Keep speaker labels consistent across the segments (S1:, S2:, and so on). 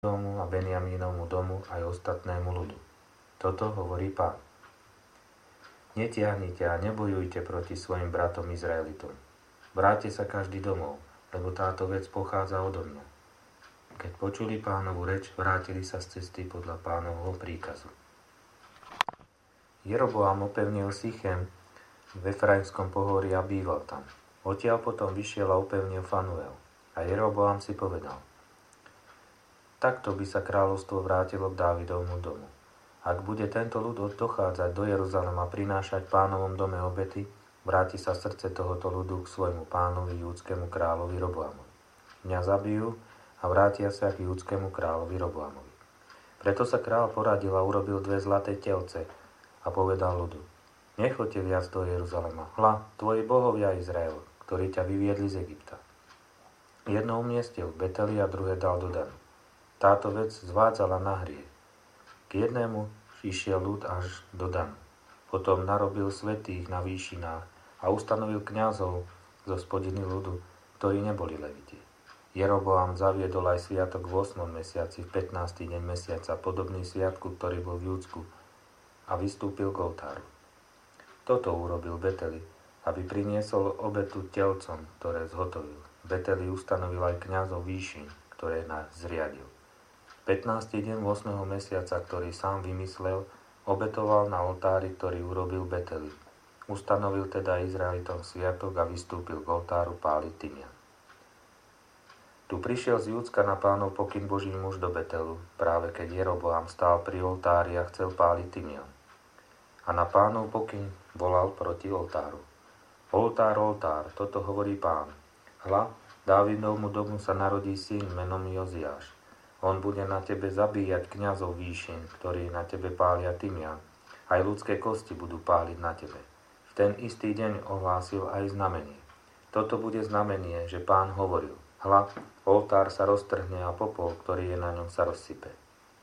S1: domu a Benjamínovmu domu aj ostatnému ľudu. Toto hovorí Pán. Netiahnite a nebojujte proti svojim bratom Izraelitom. Vráťte sa každý domov, lebo táto vec pochádza odo mňa. Keď počuli Pánovu reč, vrátili sa z cesty podľa Pánovho príkazu. Jeroboam opevnil Sichem v Efraimskom pohorí a býval tam. Odtiaľ potom vyšiel a upevnil Fanuel. A Jeroboam si povedal: takto by sa kráľovstvo vrátilo k Dávidovmu domu. Ak bude tento ľud dochádzať do Jeruzalema prinášať Pánovom dome obety, vráti sa srdce tohoto ľudu k svojmu pánovi júdskému kráľovi Roboamovi. Mňa zabijú a vrátia sa k júdskému kráľovi Roboamovi. Preto sa kráľ poradil a urobil 2 zlaté telce a povedal ľudu: nechoďte viac do Jeruzalema. Hľa, tvoji bohovia Izrael, ktorí ťa vyviedli z Egypta. Jedno umiestnil v Beteli a druhé dal do Danu. Táto vec zvádzala na hriech. K jednému išiel ľud až do Danu. Potom narobil svätých na výšinách a ustanovil kňazov zo spodiny ľudu, ktorí neboli leviti. Jeroboam zaviedol aj sviatok v 8. mesiaci, v 15. deň mesiaca, podobný sviatku, ktorý bol v Júdsku, a vystúpil k oltáru. Toto urobil Beteli, aby priniesol obetu telcom, ktoré zhotovil. Beteli ustanovil aj kňazov výšin, ktoré zriadil. 15. deň 8. mesiaca, ktorý sám vymyslel, obetoval na oltári, ktorý urobil Beteli. Ustanovil teda Izraelitom sviatok a vystúpil k oltáru páliť tymian. Tu prišiel z Júdska na Pánov pokyn Boží muž do Betelu, práve keď Jeroboam stál pri oltári a chcel páliť tymian. A na Pánov pokyn volal proti oltáru: oltár, oltár, toto hovorí Pán. Hľa, Dávidovmu domu sa narodí syn menom Joziáš. On bude na tebe zabíjať kňazov výšin, ktorí na tebe pália tymian. Aj ľudské kosti budú páliť na tebe. V ten istý deň ohlásil aj znamenie. Toto bude znamenie, že Pán hovoril: hľa, oltár sa roztrhne a popol, ktorý je na ňom, sa rozsype.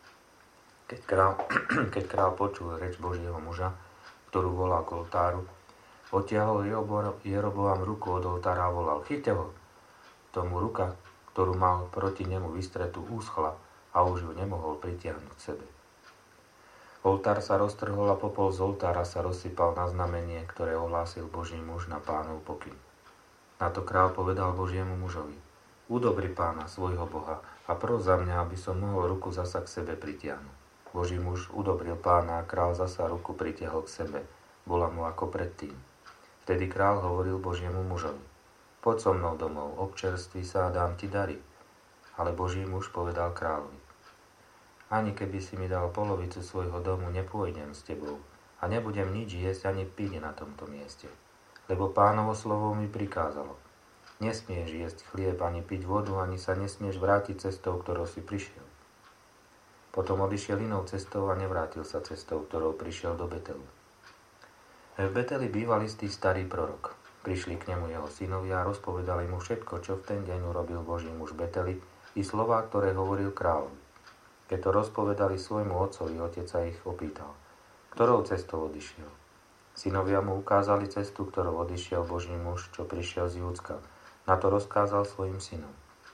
S1: Keď král počul reč Božieho muža, ktorú volal k oltáru, odtiahol Jeroboam ruku od oltára a volal: chyťte ho! Tomu ruka, ktorú mal proti nemu vystretú, úschla a už ju nemohol pritiahnuť k sebe. Oltár sa roztrhol a popol z oltára sa rozsypal na znamenie, ktoré ohlásil Boží muž na Pánov pokyn. Na to král povedal Božiemu mužovi: udobri Pána, svojho Boha, a pros za mňa, aby som mohol ruku zasa k sebe pritiahnuť. Boží muž udobril Pána a král zasa ruku pritiahol k sebe. Bola mu ako predtým. Vtedy král hovoril Božiemu mužovi: poď so mnou domov, občerství sa a dám ti dary. Ale Boží muž povedal kráľovi: ani keby si mi dal polovicu svojho domu, nepôjdem s tebou a nebudem nič jesť ani piť na tomto mieste. Lebo Pánovo slovo mi prikázalo: nesmieš jesť chlieb ani piť vodu, ani sa nesmieš vrátiť cestou, ktorou si prišiel. Potom odišiel inou cestou a nevrátil sa cestou, ktorou prišiel do Betelu. V Beteli býval istý starý prorok. Prišli k nemu jeho synovia a rozpovedali mu všetko, čo v ten deň urobil Boží muž Beteli, i slová, ktoré hovoril kráľovi. Keď to rozpovedali svojmu otcovi, otec sa ich opýtal: ktorou cestou odišiel? Synovia mu ukázali cestu, ktorou odišiel Boží muž, čo prišiel z Júdska. Na to rozkázal svojim synom: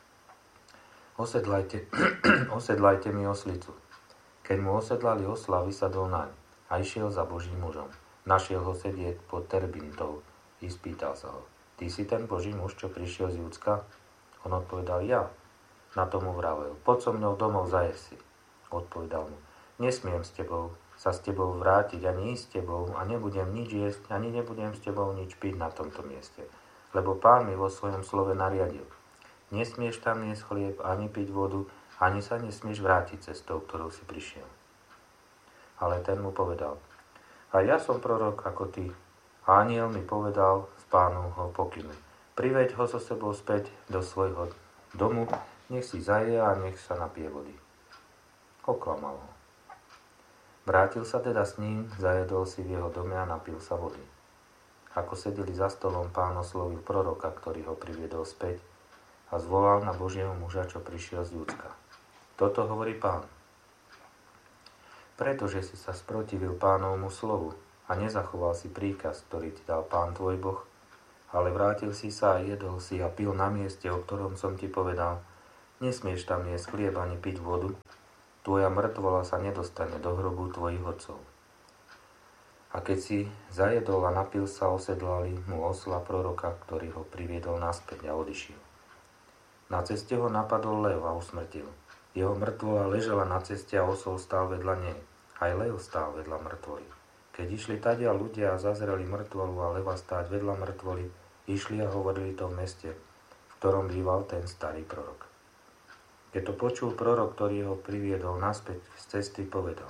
S1: osedlajte mi oslicu. Keď mu osedlali osla, vysadol naň a išiel za Božím mužom. Našiel ho sedieť pod terbintou i spýtal sa ho: ty si ten Boží muž, čo prišiel z Júdska? On odpovedal: ja. Na tomu vravel: poď so mnou domov, zajesť si. Odpovedal mu: nesmiem sa s tebou vrátiť, ani ísť s tebou, a nebudem nič jesť, ani nebudem s tebou nič piť na tomto mieste. Lebo Pán mi vo svojom slove nariadil: nesmieš tam jesť chlieb, ani piť vodu, ani sa nesmieš vrátiť cestou, ktorou si prišiel. Ale ten mu povedal: a ja som prorok ako ty. A anjel mi povedal z Pánovho pokynu: priveď ho so sebou späť do svojho domu, nech si zaje a nech sa napije vody. Oklamal ho. Vrátil sa teda s ním, zajedol si v jeho dome a napil sa vody. Ako sedeli za stolom, Pán oslovil proroka, ktorý ho priviedol späť, a zvolal na Božieho muža, čo prišiel z Júdska. Toto hovorí Pán: pretože si sa sprotivil Pánovmu slovu a nezachoval si príkaz, ktorý ti dal Pán tvoj Boh, ale vrátil si sa a jedol si a pil na mieste, o ktorom som ti povedal, Nesmieš tam jesť chlieb ani piť vodu, tvoja mŕtvola sa nedostane do hrobu tvojich otcov. A keď si zajedol a napil sa, osedlali mu osla proroka, ktorý ho priviedol naspäť a odišiel. Na ceste ho napadol lev a usmrtil. Jeho mŕtvola ležala na ceste a osol stál vedľa nej. Aj lev stál vedľa mŕtvoly. Keď išli tadia ľudia a zazreli mŕtvolu a leva stáť vedľa mŕtvoly, išli a hovorili to v meste, v ktorom býval ten starý prorok. Keď to počul prorok, ktorý ho priviedol naspäť z cesty, povedal: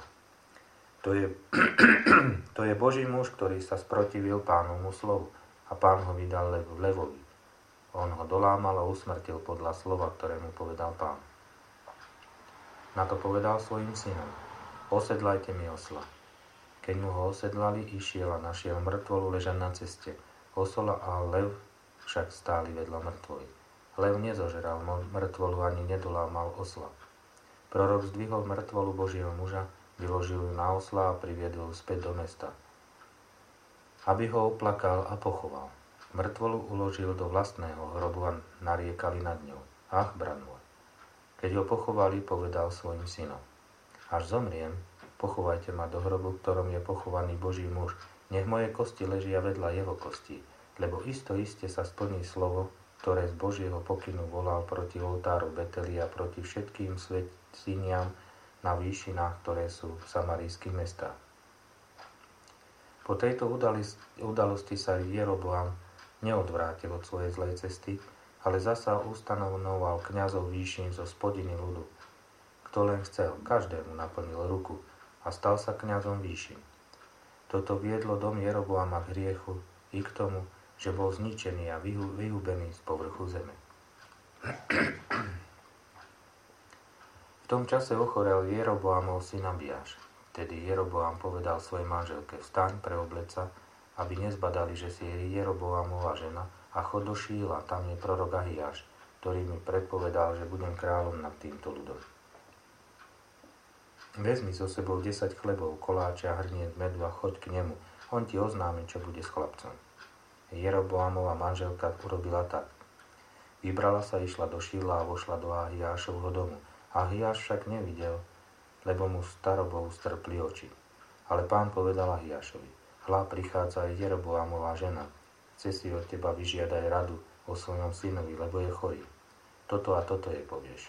S1: To je Boží muž, ktorý sa sprotivil Pánovmu slovu a Pán ho vydal levovi. On ho dolámal a usmrtil podľa slova, ktoré mu povedal Pán. Na to povedal svojim synom: Osedlajte mi osla. Keď mu ho osedlali, išiel a našiel mŕtvolu ležať na ceste. Osola a lev však stáli vedľa mŕtvoly. Lev nezožeral mŕtvolu ani nedolámal osla. Prorok zdvihol mŕtvolu Božieho muža, vyložil ju na osla a priviedol ju späť do mesta, aby ho oplakal a pochoval. Mŕtvolu uložil do vlastného hrobu a nariekali nad ňou: Ach, brat môj. Keď ho pochovali, povedal svojim synom: Až zomriem, pochovajte ma do hrobu, v ktorom je pochovaný Boží muž. Nech moje kosti ležia vedľa jeho kostí, lebo iste sa splní slovo, ktoré z Božieho pokynu volal proti oltáru Beteli a proti všetkým svätyniam na výšinách, ktoré sú v samarijských mestách. Po tejto udalosti sa Jeroboam neodvrátil od svojej zlej cesty, ale zasa ustanovoval kňazov výšin zo spodiny ľudu. Kto len chcel, každému naplnil ruku a stal sa kňazom výšin. Toto viedlo dom Jeroboama k hriechu i k tomu, že bol zničený a vyhubený z povrchu zeme. V tom čase ochorel Jeroboamov syn Abiáš. Vtedy Jeroboam povedal svojej manželke: Vstaň, preobleď sa, aby nezbadali, že si Jeroboamova žena, a chod do Šíla, tam je prorok Ahiáš, ktorý mi predpovedal, že budem kráľom nad týmto ľudom. Vezmi so sebou 10 chlebov, koláča, hrniec medu a choď k nemu. On ti oznámi, čo bude s chlapcom. Jeroboamova manželka urobila tak. Vybrala sa, išla do Šíla a vošla do Ahiášovho domu. Ahiáš však nevidel, lebo mu starobou strpli oči. Ale Pán povedal Ahiášovi: Hľa, prichádza aj Jeroboamová žena. Chce si od teba vyžiadať radu o svojom synovi, lebo je chorý. Toto a toto jej povieš.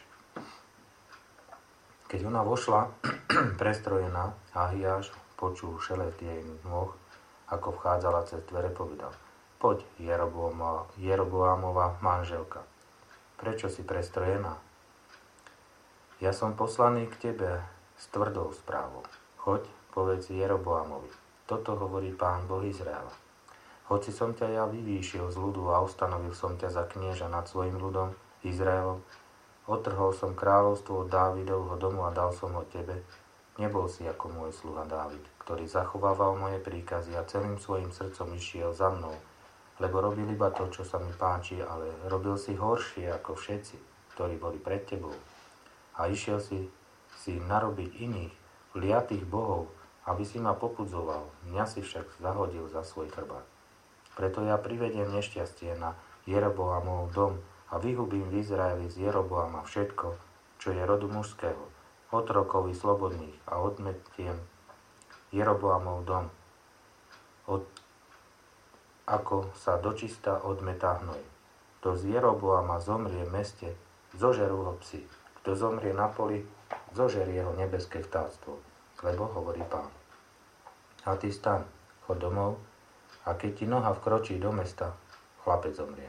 S1: Keď ona vošla prestrojená, Ahiáš počul šelet jej nôh, ako vchádzala cez dvere, povedal: Poď, Jeroboamova manželka. Prečo si prestrojená? Ja som poslaný k tebe s tvrdou správou. Choď, povedz Jeroboamovi. Toto hovorí Pán Boh Izraela. Hoci som ťa ja vyvýšil z ľudu a ustanovil som ťa za knieža nad svojim ľudom, Izraelom, otrhol som kráľovstvo od Dávidovho domu a dal som ho tebe, nebol si ako môj sluha Dávid, ktorý zachovával moje príkazy a celým svojim srdcom išiel za mnou, lebo robil iba to, čo sa mi páči, ale robil si horšie ako všetci, ktorí boli pred tebou. A išiel si narobiť iných, liatých bohov, aby si ma popudzoval. Mňa si však zahodil za svoj chrbát. Preto ja privediem nešťastie na Jeroboamov dom a vyhubím v Izraeli z Jeroboama všetko, čo je rodu mužského, otrokov i slobodných, a odmetiem Jeroboamov dom, ako sa dočista odmetá hnoj. Kto z Jeroboama zomrie v meste, zožerú ho psi. Kto zomrie na poli, zožerie ho nebeské vtáctvo, lebo hovorí Pán. A ty staň, chod domov, a keď ti noha vkročí do mesta, chlapec zomrie.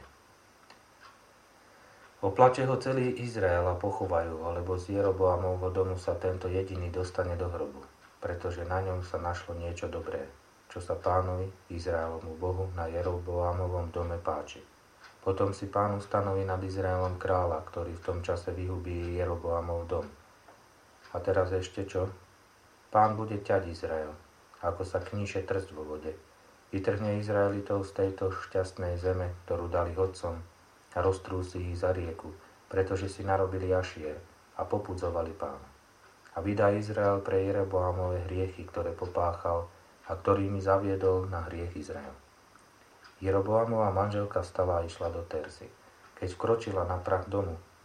S1: Oplače ho celý Izrael a pochovajú ho, lebo z Jeroboamovho domu sa tento jediný dostane do hrobu, pretože na ňom sa našlo niečo dobré, čo sa Pánovi, Izraelomu Bohu, na Jeroboamovom dome páči. Potom si Pán ustanoví nad Izraelom kráľa, ktorý v tom čase vyhubí Jeroboamov dom. A teraz ešte čo? Pán bude ťať Izrael, ako sa kníše trst vo vode. Vytrhne Izraelitov z tejto šťastnej zeme, ktorú dali otcom, a roztrúsi ich za rieku, pretože si narobili Ašier a popudzovali Pána. A vydá Izrael pre Jeroboamove hriechy, ktoré popáchal a ktorými zaviedol na hriech Izrael. Jeroboamova manželka vstala a išla do Tersy. Keď vkročila na prah domu,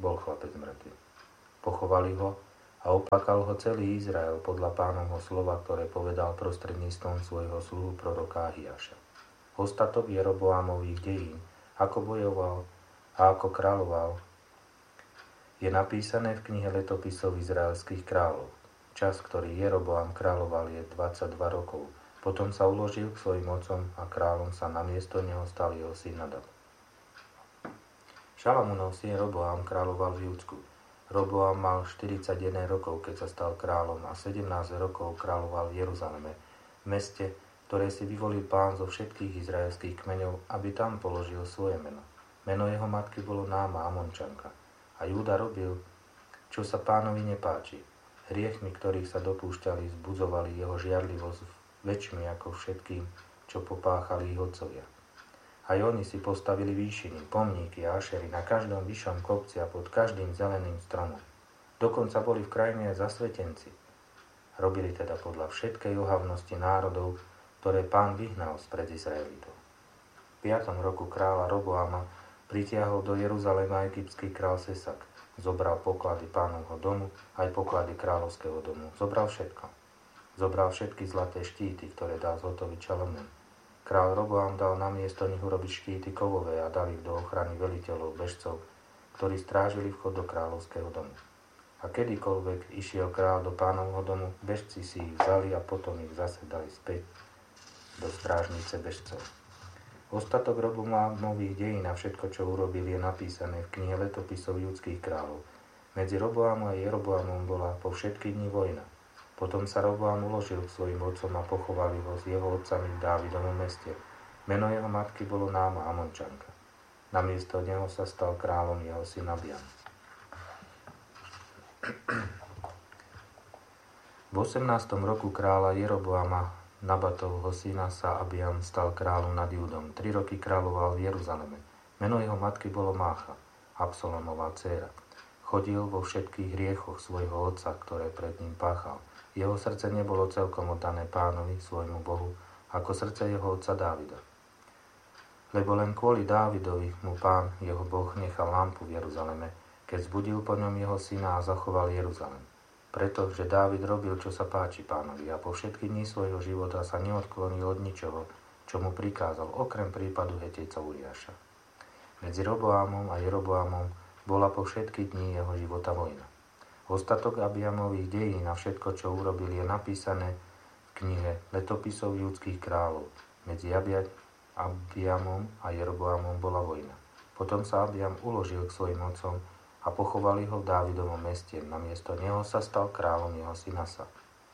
S1: bol chlapec mŕtvy. Pochovali ho a oplakal ho celý Izrael podľa Pánovho slova, ktoré povedal prostredníctvom svojho sluhu proroka Ahiáša. Ostatok Jeroboámových dejín, ako bojoval a ako kráľoval, je napísané v knihe letopisov izraelských kráľov. Čas, ktorý Jeroboám kráľoval, je 22 rokov. Potom sa uložil k svojim otcom a kráľom sa namiesto neho stal jeho syn Nadab. Šalamúnov syn Roboám kráľoval v Júdsku. Roboám mal 41 rokov, keď sa stal kráľom, a 17 rokov kráľoval v Jeruzaleme, meste, ktoré si vyvolil Pán zo všetkých izraelských kmeňov, aby tam položil svoje meno. Meno jeho matky bolo Náma, Amončanka. A Júda robil, čo sa Pánovi nepáči. Hriechmi, ktorých sa dopúšťali, vzbudzovali jeho žiarlivosť väčšmi ako všetkým, čo popáchali ich otcovia. Aj oni si postavili výšiny, pomníky a ašery na každom vyššom kopci a pod každým zeleným stromom. Dokonca boli v krajine aj zasvetenci. Robili teda podľa všetkej ohavnosti národov, ktoré Pán vyhnal spred Izraelitov. V 5. roku kráľa Roboama pritiahol do Jeruzalema egyptský král Sesak. Zobral poklady Pánovho domu, aj poklady kráľovského domu. Zobral všetko. Zobral všetky zlaté štíty, ktoré dal zhotoviť Šalomún. Král Roboam dal namiesto nich urobiť štíty kovové a dal ich do ochrany veliteľov, bežcov, ktorí strážili vchod do kráľovského domu. A kedykoľvek išiel kráľ do Pánovho domu, bežci si ich vzali a potom ich zase dali späť do strážnice bežcov. Ostatok Roboámových dejín a všetko, čo urobil, je napísané v knihe letopisov judských kráľov. Medzi Roboámom a Jeroboámom bola po všetky dni vojna. Potom sa Roboám uložil k svojim otcom a pochovali ho s jeho otcami v Dávidovom meste. Meno jeho matky bolo Náma, Amončanka. Namiesto neho sa stal kráľom jeho syn Abiam. V 18. roku kráľa Jeroboáma Nabatovho syna sa Abiam stal kráľom nad Júdom. 3 roky kráľoval v Jeruzaleme. Meno jeho matky bolo Mácha, Absalomová dcéra. Chodil vo všetkých hriechoch svojho otca, ktoré pred ním páchal. Jeho srdce nebolo celkom oddané Pánovi, svojmu Bohu, ako srdce jeho otca Dávida. Lebo len kvôli Dávidovi mu Pán, jeho Boh, nechal lampu v Jeruzaleme, keď zbudil po ňom jeho syna a zachoval Jeruzalem. Pretože Dávid robil, čo sa páči Pánovi, a po všetky dni svojho života sa neodklonil od ničoho, čo mu prikázal, okrem prípadu Hetejca Uriáša. Medzi Roboámom a Jeroboámom bola po všetky dni jeho života vojna. Ostatok Abiamových dejín a všetko, čo urobil, je napísané v knihe letopisov judských kráľov. Medzi Abiamom a Jeroboámom bola vojna. Potom sa Abiam uložil k svojim otcom a pochovali ho v Dávidovom meste. Namiesto neho sa stal kráľom jeho syn Asa.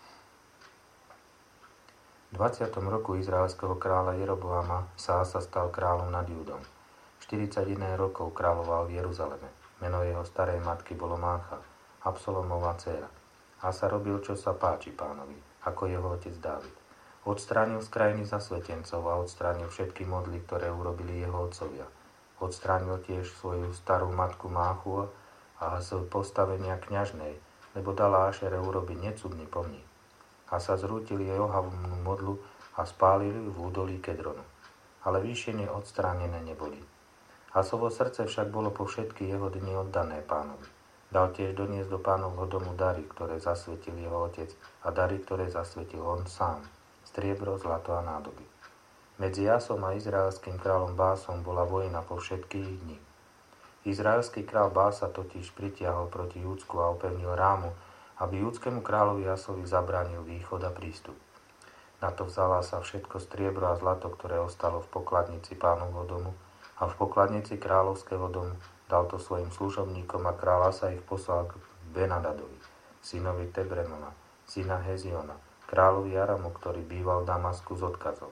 S1: V 20. roku izraelského kráľa Jeroboama sa Asa stal kráľom nad Júdom. 41 rokov kráľoval v Jeruzaleme. Meno jeho starej matky bolo Mácha, Absalomová dcéra. Asa robil, čo sa páči Pánovi, ako jeho otec Dávid. Odstránil z krajiny zasvetencov a odstránil všetky modly, ktoré urobili jeho otcovia. Odstránil tiež svoju starú matku Máchu a z postavenia kňažnej, lebo dala Ašere urobiť necudný pomník. A sa zrútili jej ohavnú modlu a spálili ju v údolí Kedronu. Ale výšiny odstránené neboli. Asovo srdce však bolo po všetky jeho dni oddané Pánovi. Dal tiež doniesť do Pánovho domu dary, ktoré zasvetil jeho otec, a dary, ktoré zasvetil on sám, striebro, zlato a nádoby. Medzi Asom a izraelským kráľom Básom bola vojna po všetky dni. Izraelský kráľ Bása totiž pritiahol proti Júdsku a opevnil Rámu, aby júdskému kráľovi Asovi zabránil východ a prístup. Na to vzala sa všetko striebro a zlato, ktoré ostalo v pokladnici Pánovho domu a v pokladnici kráľovského domu. Dal to svojim služobníkom a kráľ Asa ich poslal k Benadadovi, synovi Tebremona, syna Heziona, kráľovi Aramu, ktorý býval v Damasku s odkazom.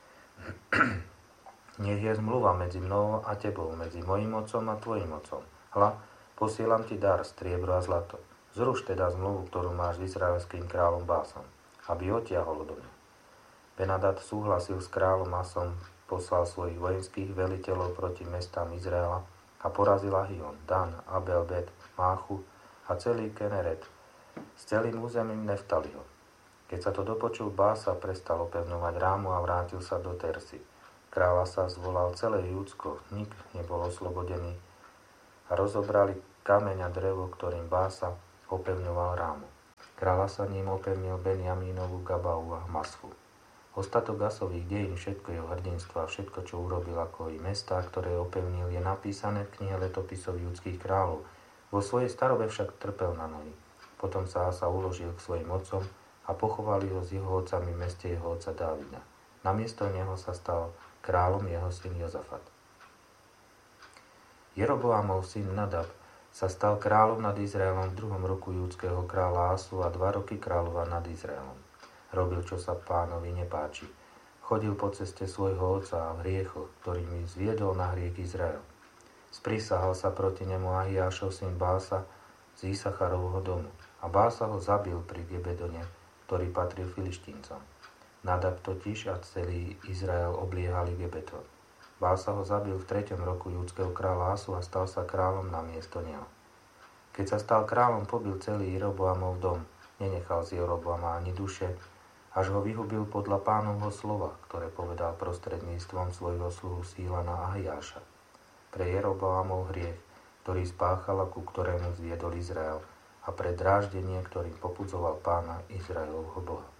S1: Nech je zmluva medzi mnou a tebou, medzi mojím otcom a tvojim otcom. Hľa, posielam ti dar, striebro a zlato. Zruš teda zmluvu, ktorú máš s izraelským kráľom Básom, aby odtiahol odo mňa. Benadad súhlasil s kráľom Asom, poslal svojich vojenských veliteľov proti mestám Izraela a porazil Ahion, Dan, Abel, Bet, Máchu a celý Keneret s celým územím Neftaliho. Keď sa to dopočul, Bása prestal opevňovať Rámu a vrátil sa do Tersy. Kráľ sa zvolal celé Júdsko, nik nebol oslobodený a rozobrali kameň a drevo, ktorým Bása opevňoval rámu. Kráľa sa ním opevnil Benjamínovu Gabau a Masfu. Ostatok Asových dejín, všetko jeho hrdinstvo a všetko, čo urobil, ako i mestá, ktoré opevnil, je napísané v knihe letopisov judských kráľov. Vo svojej starobe však trpel na nohy. Potom sa Asa uložil k svojim otcom a pochovali ho s jeho otcami v meste jeho otca Dávida. Namiesto neho sa stal kráľom jeho syn Jozafat. Jeroboamov syn Nadab sa stal kráľom nad Izraelom v 2. roku judského kráľa Asu a 2 roky kráľoval nad Izraelom. Robil, čo sa Pánovi nepáči. Chodil po ceste svojho otca a v hriechoch, ktorými zviedol na hriech Izrael. Sprísahal sa proti nemu Ahiášov syn Bása z Isacharovho domu a Bása ho zabil pri Gebedone, ktorý patril Filištíncom. Nadab totiž a celý Izrael obliehali Gebedon. Bása ho zabil v 3. roku judského kráľa Asu a stal sa kráľom namiesto neho. Keď sa stal kráľom, pobil celý Jeroboamov dom. Nenechal z Jeroboama ani duše, až ho vyhubil podľa Pánovho slova, ktoré povedal prostredníctvom svojho sluhu Sílana a Ahiáša. Pre Jeroboamov hriech, ktorý spáchal a ku ktorému zviedol Izrael, a pre dráždenie, ktorým popudzoval Pána Izraelovho Boha.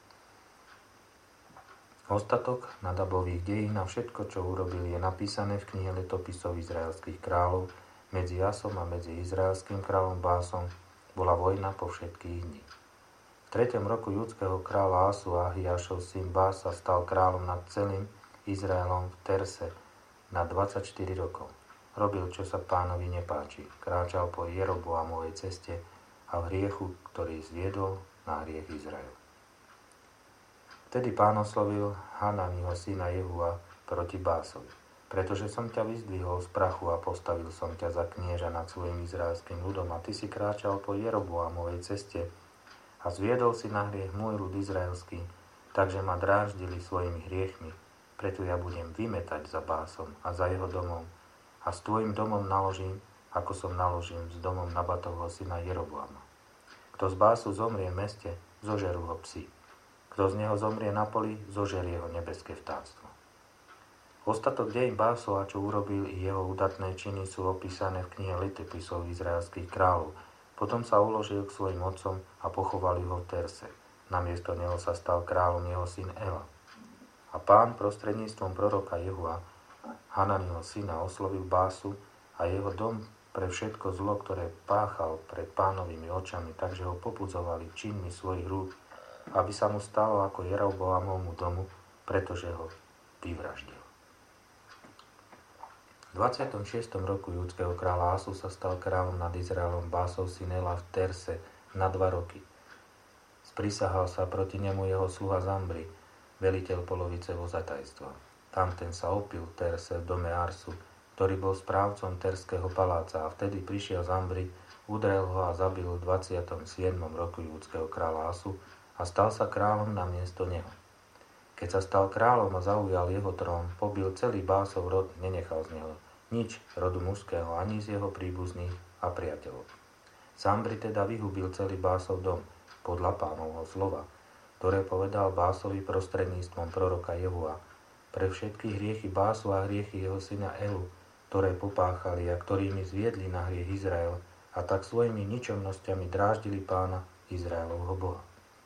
S1: Ostatok Nadabových dejín a všetko, čo urobil, je napísané v knihe letopisov izraelských kráľov. Medzi Asom a medzi izraelským kráľom Básom bola vojna po všetkých dní. V 3. roku judského kráľa Asu Ahiášov syn Bása stal kráľom nad celým Izraelom v Terse na 24 rokov. Robil, čo sa Pánovi nepáči. Kráčal po Jeroboamovej ceste a v hriechu, ktorý zviedol na hriech Izrael. Vtedy Pán oslovil Hananiho syna Jehua proti Básovi. Pretože som ťa vyzdvihol z prachu a postavil som ťa za knieža nad svojim izraelským ľudom a ty si kráčal po Jeroboamovej ceste a zviedol si na hriech môj ľud izraelský, takže ma dráždili svojimi hriechmi, preto ja budem vymetať za Básom a za jeho domom a s tvojim domom naložím, ako som naložil s domom Nabatovho syna Jeroboama. Kto z Básu zomrie v meste, zožerú ho psi. Kto z neho zomrie na poli, zožerie ho nebeské vtáctvo. Ostatok dejín Básova, čo urobil i jeho udatné činy, sú opísané v knihe letopisov izraelských kráľov. Potom sa uložil k svojim otcom a pochovali ho v Terse. Namiesto neho sa stal kráľom jeho syn Ela. A Pán prostredníctvom proroka Jehua, Hananiho syna, oslovil Básu a jeho dom pre všetko zlo, ktoré páchal pred Pánovými očami, takže ho popudzovali činmi svojich rúk, aby sa mu stalo ako Jeroboamovmu domu, pretože ho vyvraždil. V 26. roku judského kráľa Asu sa stal kráľom nad Izraelom Básov syn Ela v Terse na 2 roky. Sprisahal sa proti nemu jeho sluha Zambri, veliteľ polovice vozatajstva. Tamten sa opil v Terse v dome Arsu, ktorý bol správcom Terského paláca, a vtedy prišiel Zambri, udrel ho a zabil v 27. roku judského kráľa Asu a stal sa kráľom namiesto neho. Keď sa stal kráľom a zaujal jeho trón, pobil celý Básov rod, nenechal z neho nič rodu mužského ani z jeho príbuzných a priateľov. Zambri teda vyhubil celý Básov dom podľa Pánovho slova, ktoré povedal Básovi prostredníctvom proroka Jehua, pre všetky hriechy Básu a hriechy jeho syna Elu, ktoré popáchali a ktorými zviedli na hriech Izrael, a tak svojimi ničomnosťami dráždili Pána Izraelovho Boha.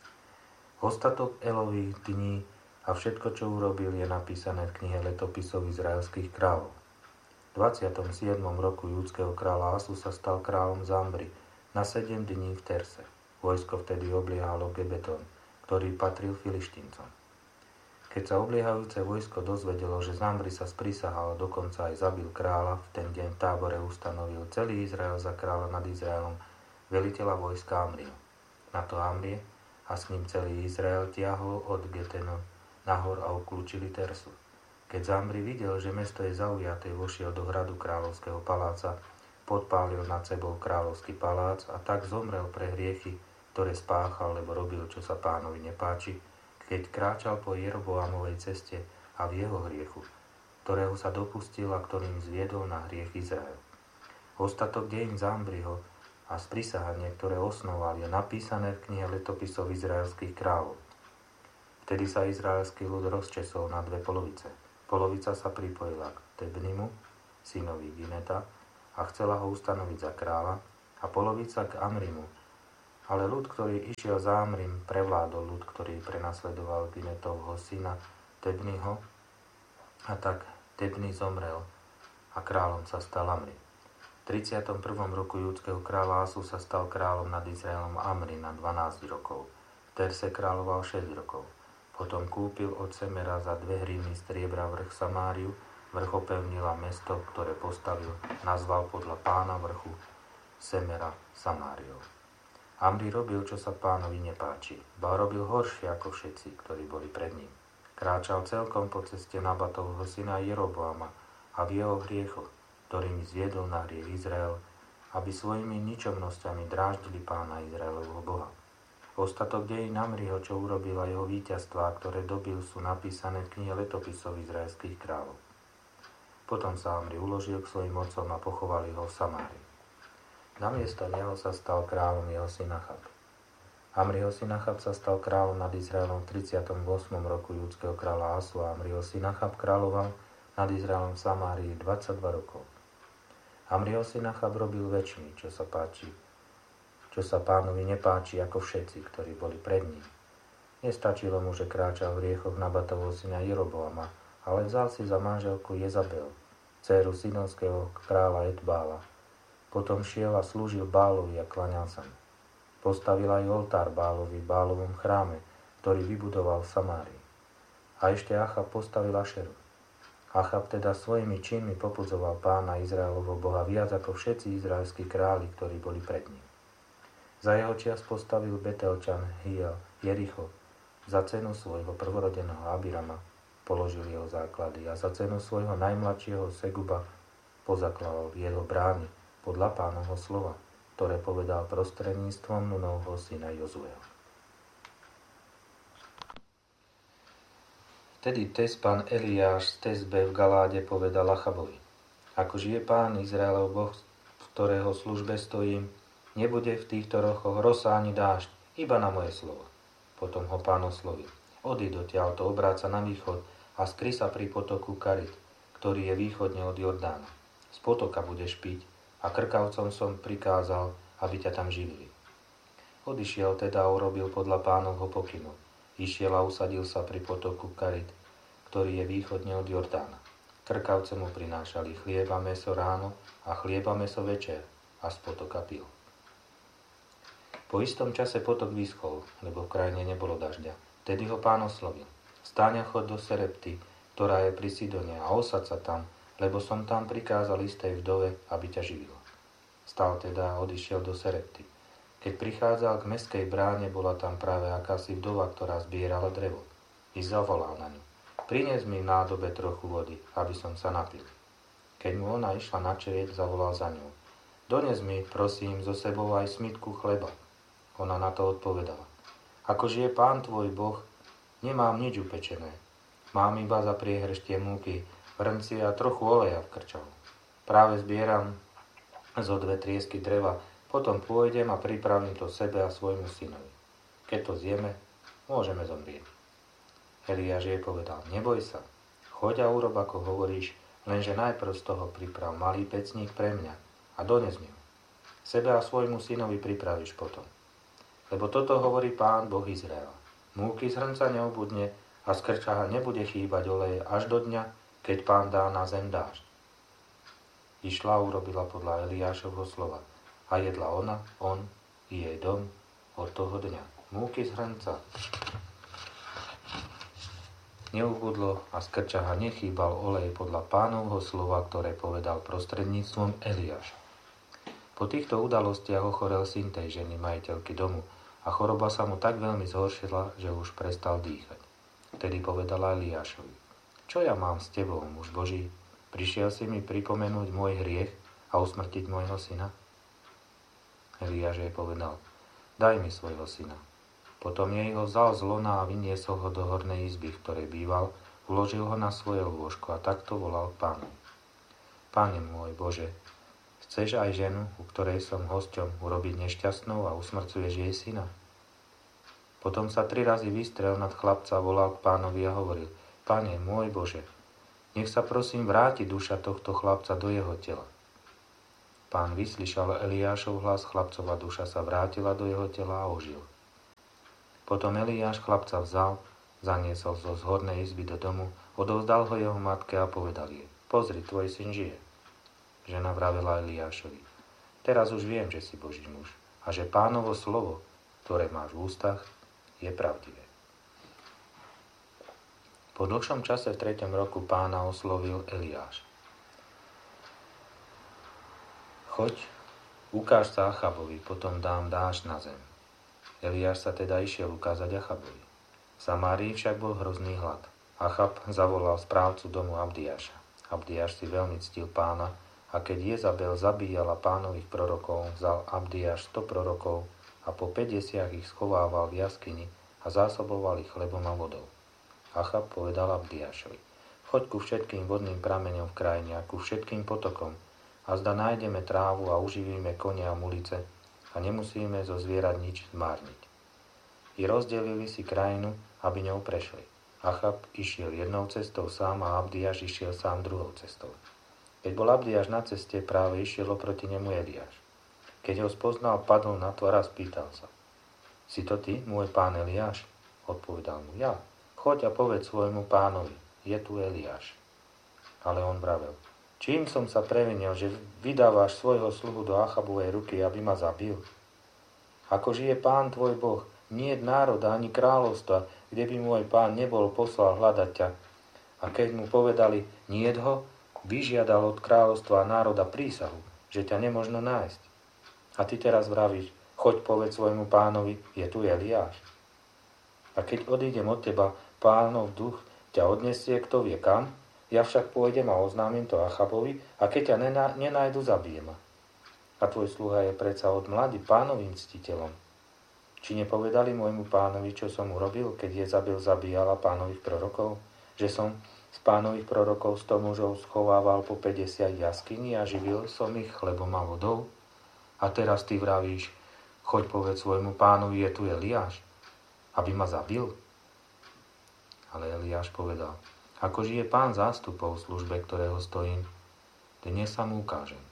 S1: Ostatok Elových dní a všetko, čo urobil, je napísané v knihe letopisov izraelských kráľov. V 27. roku judského kráľa Asu sa stal kráľom Zambri na 7 dní v Terse. Vojsko vtedy obliehalo Gebedon, ktorý patril Filištíncom. Keď sa obliehajúce vojsko dozvedelo, že Zambri sa sprisahal a dokonca aj zabil kráľa, v ten deň v tábore ustanovil celý Izrael za kráľa nad Izraelom, veliteľa vojska Amrie. Na to Amrie a s ním celý Izrael tiahol od Getenu nahor a uklúčili Tersu. Keď Zambri videl, že mesto je zaujaté, vošiel do hradu kráľovského paláca, podpálil nad sebou kráľovský palác a tak zomrel pre hriechy, ktoré spáchal, lebo robil, čo sa Pánovi nepáči, keď kráčal po Jeroboamovej ceste a v jeho hriechu, ktorého sa dopustil a ktorým zviedol na hriech Izrael. Ostatok dejín Zambriho a sprisahanie, ktoré osnoval, je napísané v knihe letopisov izraelských kráľov. Vtedy sa izraelský ľud rozčesol na 2 polovice. Polovica sa pripojila k Tebnimu, synovi Gineta, a chcela ho ustanoviť za kráľa a polovica k Amrimu. Ale ľud, ktorý išiel za Amrim, prevládol ľud, ktorý prenasledoval Ginetovho syna Tebnyho, a tak Tebny zomrel a kráľom sa stal Amri. V 31. roku judského kráľa Asu sa stal kráľom nad Izraelom Amri na 12 rokov. V Terse kráľoval 6 rokov. Potom kúpil od Semera za 2 hrivny striebra vrch Samáriu, vrch opevnil a mesto, ktoré postavil, nazval podľa pána vrchu Semera Samáriou. Amri robil, čo sa pánovi nepáči, ba robil horšie ako všetci, ktorí boli pred ním. Kráčal celkom po ceste Nabatovho syna Jeroboama a v jeho hriechoch, ktorými zviedol na hriech Izrael, aby svojimi ničomnosťami dráždili pána Izraelovho Boha. Ostatok dejín Amriho, čo urobil a jeho víťazstvá, ktoré dobil, sú napísané v knihe letopisov izraelských kráľov. Potom sa Amri uložil k svojim otcom a pochovali ho v Samárii. Namiesto neho sa stal kráľom jeho syn Achab. Amriho syn Achab sa stal kráľom nad Izraelom v 38. roku judského kráľa Asu a Amriho syn Achab kráľoval nad Izraelom v Samárii 22 rokov. Amriho syn Achab robil väčšmi, čo sa pánovi nepáči ako všetci, ktorí boli pred ním. Nestačilo mu, že kráčal v riechoch Nabatovho syna Jeroboama, ale vzal si za manželku Jezabel, dcéru sidonského kráľa Etbála. Potom šiel a slúžil Bálovi a klaňal sa mu. Postavil aj oltár Bálovi v Bálovom chráme, ktorý vybudoval v Samárii. A ešte Achab postavil Ašeru. Achab teda svojimi činmi popudzoval pána Izraelovho Boha viac ako všetci izraelskí králi, ktorí boli pred ním. Za jeho čias postavil Betelčan Hiel Jericho, za cenu svojho prvorodeného Abirama položil jeho základy a za cenu svojho najmladšieho Seguba pozakladal jeho brány podľa pánovho slova, ktoré povedal prostredníctvom Nunovho syna Jozueho. Vtedy Tespan Eliáš z Tesbe v Galáde povedal Achabovi: Ako žije pán Izraelov Boh, v ktorého službe stojím, nebude v týchto rochoch rosa ani dážď, iba na moje slovo. Potom ho pán oslovil: Odíď odtiaľto, obráť sa na východ a skry sa pri potoku Karit, ktorý je východne od Jordána. Z potoka budeš piť a krkavcom som prikázal, aby ťa tam živili. Odišiel teda a urobil podľa pánovho pokynu. Išiel a usadil sa pri potoku Karit, ktorý je východne od Jordána. Krkavce mu prinášali chlieb a mäso ráno a chlieb a mäso večer a z potoka pil. Po istom čase potok vyschol, lebo v krajine nebolo dažďa. Vtedy ho pán oslovil: Vstaň a chod do Serepty, ktorá je pri Sidone, a osad sa tam, lebo som tam prikázal istej vdove, aby ťa živila. Stal teda a odišiel do Serepty. Keď prichádzal k mestskej bráne, bola tam práve akási vdova, ktorá zbierala drevo. I zavolal na ňu: Prines mi v nádobe trochu vody, aby som sa napil. Keď mu ona išla načrieť, zavolal za ňou: Dones mi, prosím, so sebou aj smytku chleba. Ona na to odpovedala: Ako žije pán tvoj Boh, nemám nič upečené. Mám iba za priehrštie múky, hrnci a trochu oleja v krčavu. Práve zbieram zo 2 triesky dreva, potom pôjdem a pripravím to sebe a svojmu synovi. Keď to zjeme, môžeme zomrieť. Eliáš jej povedal: Neboj sa, choď a urob, ako hovoríš, lenže najprv z toho priprav malý pecník pre mňa a dones mi ho. Sebe a svojmu synovi pripravíš potom. Lebo toto hovorí pán Boh Izraela: Múky z hrnca neobudne a z krčaha nebude chýbať oleje až do dňa, keď pán dá na zem dážď. Išla a urobila podľa Eliášovho slova. A jedla ona, on i jej dom od toho dňa. Múky z hrnca neubudlo a z krčaha nechýbal olej podľa pánovho slova, ktoré povedal prostredníctvom Eliáša. Po týchto udalostiach ochorel syn tej ženy, majiteľky domu, a choroba sa mu tak veľmi zhoršila, že už prestal dýchať. Vtedy povedala Eliášovi: Čo ja mám s tebou, muž Boží? Prišiel si mi pripomenúť môj hriech a usmrtiť môjho syna? Eliáš jej povedal: Daj mi svojho syna. Potom jej ho vzal z lona a vyniesol ho do hornej izby, v ktorej býval, uložil ho na svoje lôžko a takto volal k pánovi: Pane môj Bože, chceš aj ženu, u ktorej som hosťom, urobiť nešťastnou a usmrcuješ jej syna? Potom sa 3 razy vystrel nad chlapca, volal k pánovi a hovoril: Pane môj Bože, nech sa prosím vráti duša tohto chlapca do jeho tela. Pán vyslyšal Eliášov hlas, chlapcova duša sa vrátila do jeho tela a ožil. Potom Eliáš chlapca vzal, zaniesol zo zhornej izby do domu, odovzdal ho jeho matke a povedal jej: Pozri, tvoj syn žije. Žena vravela Eliášovi: Teraz už viem, že si Boží muž a že Pánovo slovo, ktoré máš v ústach, je pravdivé. Po dlhšom čase v 3. roku Pána oslovil Eliáš: Choď, ukáž sa Achabovi, potom dám dážď na zem. Eliáš sa teda išiel ukázať Achabovi. V Samárii však bol hrozný hlad. Achab zavolal správcu domu Abdiáša. Abdiáš si veľmi ctil Pána a keď Jezabel zabíjala Pánových prorokov, vzal Abdiáš 100 prorokov a po 50 ich schovával v jaskyni a zásoboval ich chlebom a vodou. Achab povedal Abdiášovi: Choď ku všetkým vodným prameňom v krajine a ku všetkým potokom a zda nájdeme trávu a uživíme konia a mulice a nemusíme zo zvierat nič zmárniť. I rozdelili si krajinu, aby ňou prešli. Achab išiel jednou cestou sám a Abdiáš išiel sám druhou cestou. Keď bol Abdiáš na ceste, práve išiel oproti nemu Eliáš. Keď ho spoznal, padol na tvár a spýtal sa: Si to ty, môj pán Eliáš? Odpovedal mu: Ja. Choď a povedz svojmu pánovi: Je tu Eliáš. Ale on vravel: Čím som sa previnil, že vydávaš svojho sluhu do Achabovej ruky, aby ma zabil? Ako žije Pán tvoj Boh, nie je národa ani kráľovstva, kde by môj Pán nebol poslal hľadať ťa. A keď mu povedali: niet ho, vyžiadal od kráľovstva a národa prísahu, že ťa nemožno nájsť. A ty teraz vravíš: choď povedz svojmu pánovi: je tu Eliáš. A keď odídem od teba, Pánov duch ťa odnesie, kto vie kam. Ja však pôjdem a oznámim to Achabovi a keď ťa nenájdu, zabijem ma. A tvoj sluha je predsa od mladí Pánovým ctiteľom. Či nepovedali môjmu pánovi, čo som urobil, keď Jezabel zabíjala Pánových prorokov? Že som z Pánových prorokov 100 mužov schovával po 50 jaskyni a živil som ich chlebom a vodou? A teraz ty vravíš: choď povedz svojmu pánovi: je tu Eliáš, aby ma zabil? Ale Eliáš povedal: Ako žije Pán zástupov v službe, ktorého stojím, dnes sa mu ukážem.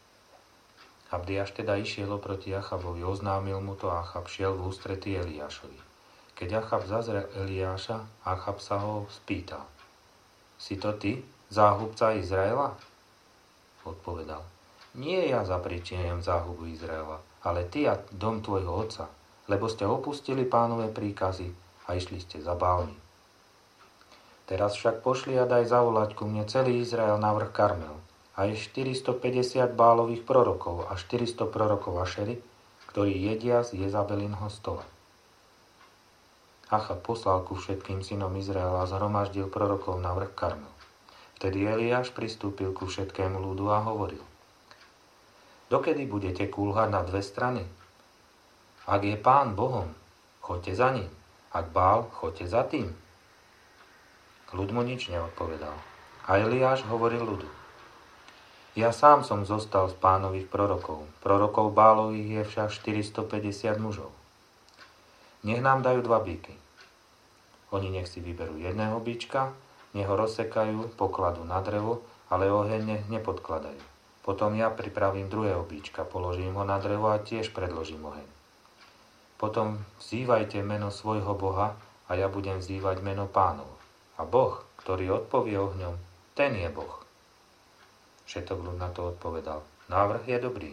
S1: Abdiáš teda išiel oproti Achabovi, oznámil mu to a Achab šiel v ústretí Eliášovi. Keď Achab zazrel Eliáša, Achab sa ho spýtal: Si to ty, záhubca Izraela? Odpovedal: Nie ja zapričinujem záhubu Izraela, ale ty a dom tvojho otca, lebo ste opustili Pánove príkazy a išli ste za Bálmi. Teraz však pošli a daj zavolať ku mne celý Izrael na vrch Karmel, aj 450 Bálových prorokov a 400 prorokov Ašery, ktorí jedia z Jezabelinho stola. Achab poslal ku všetkým synom Izraela a zhromaždil prorokov na vrch Karmel. Vtedy Eliáš pristúpil ku všetkému ľudu a hovoril: Dokedy budete kúlhať na dve strany? Ak je Pán Bohom, choďte za ním. Ak Bál, choďte za tým. Ľud mu nič neodpovedal. A Eliáš hovoril ľudu: Ja sám som zostal z Pánových prorokov. Prorokov Bálových je však 450 mužov. Nech nám dajú 2 bíky. Oni nech si vyberú jedného bíčka, nech ho rozsekajú, pokladú na drevo, ale oheň nech nepodkladajú. Potom ja pripravím druhého bíčka, položím ho na drevo a tiež predložím oheň. Potom vzývajte meno svojho Boha a ja budem vzývať meno Pánov. A Boh, ktorý odpovie ohňom, ten je Boh. Všetok ľud na to odpovedal: Návrh je dobrý.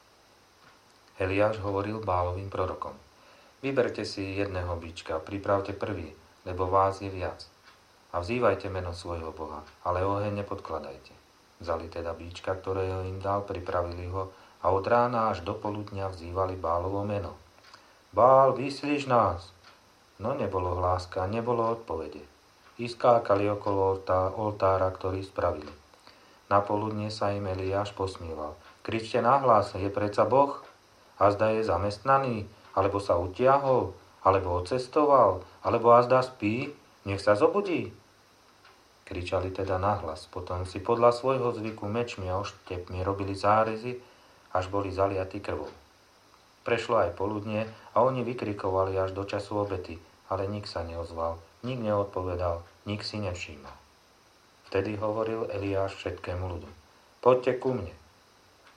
S1: Eliáš hovoril Bálovým prorokom: Vyberte si jedného bíčka, pripravte prvý, lebo vás je viac. A vzývajte meno svojho Boha, ale oheň nepodkladajte. Vzali teda bíčka, ktorého im dal, pripravili ho a od rána až do poludnia vzývali Bálovo meno. Bál, vyslíš nás! No nebolo hláska, nebolo odpovede. Iskákali okolo oltára, ktorý spravili. Na poludne sa im Eliáš posmieval: Kričte nahlas, je predsa Boh? Azda je zamestnaný, alebo sa utiahol, alebo odcestoval, alebo azda spí, nech sa zobudí. Kričali teda nahlas, potom si podľa svojho zvyku mečmi a oštepmi robili zárezy, až boli zaliatí krvou. Prešlo aj poludnie a oni vykrikovali až do času obety, ale nik sa neozval, nik neodpovedal, nik si nevšímal. Vtedy hovoril Eliáš všetkému ľudu: Poďte ku mne.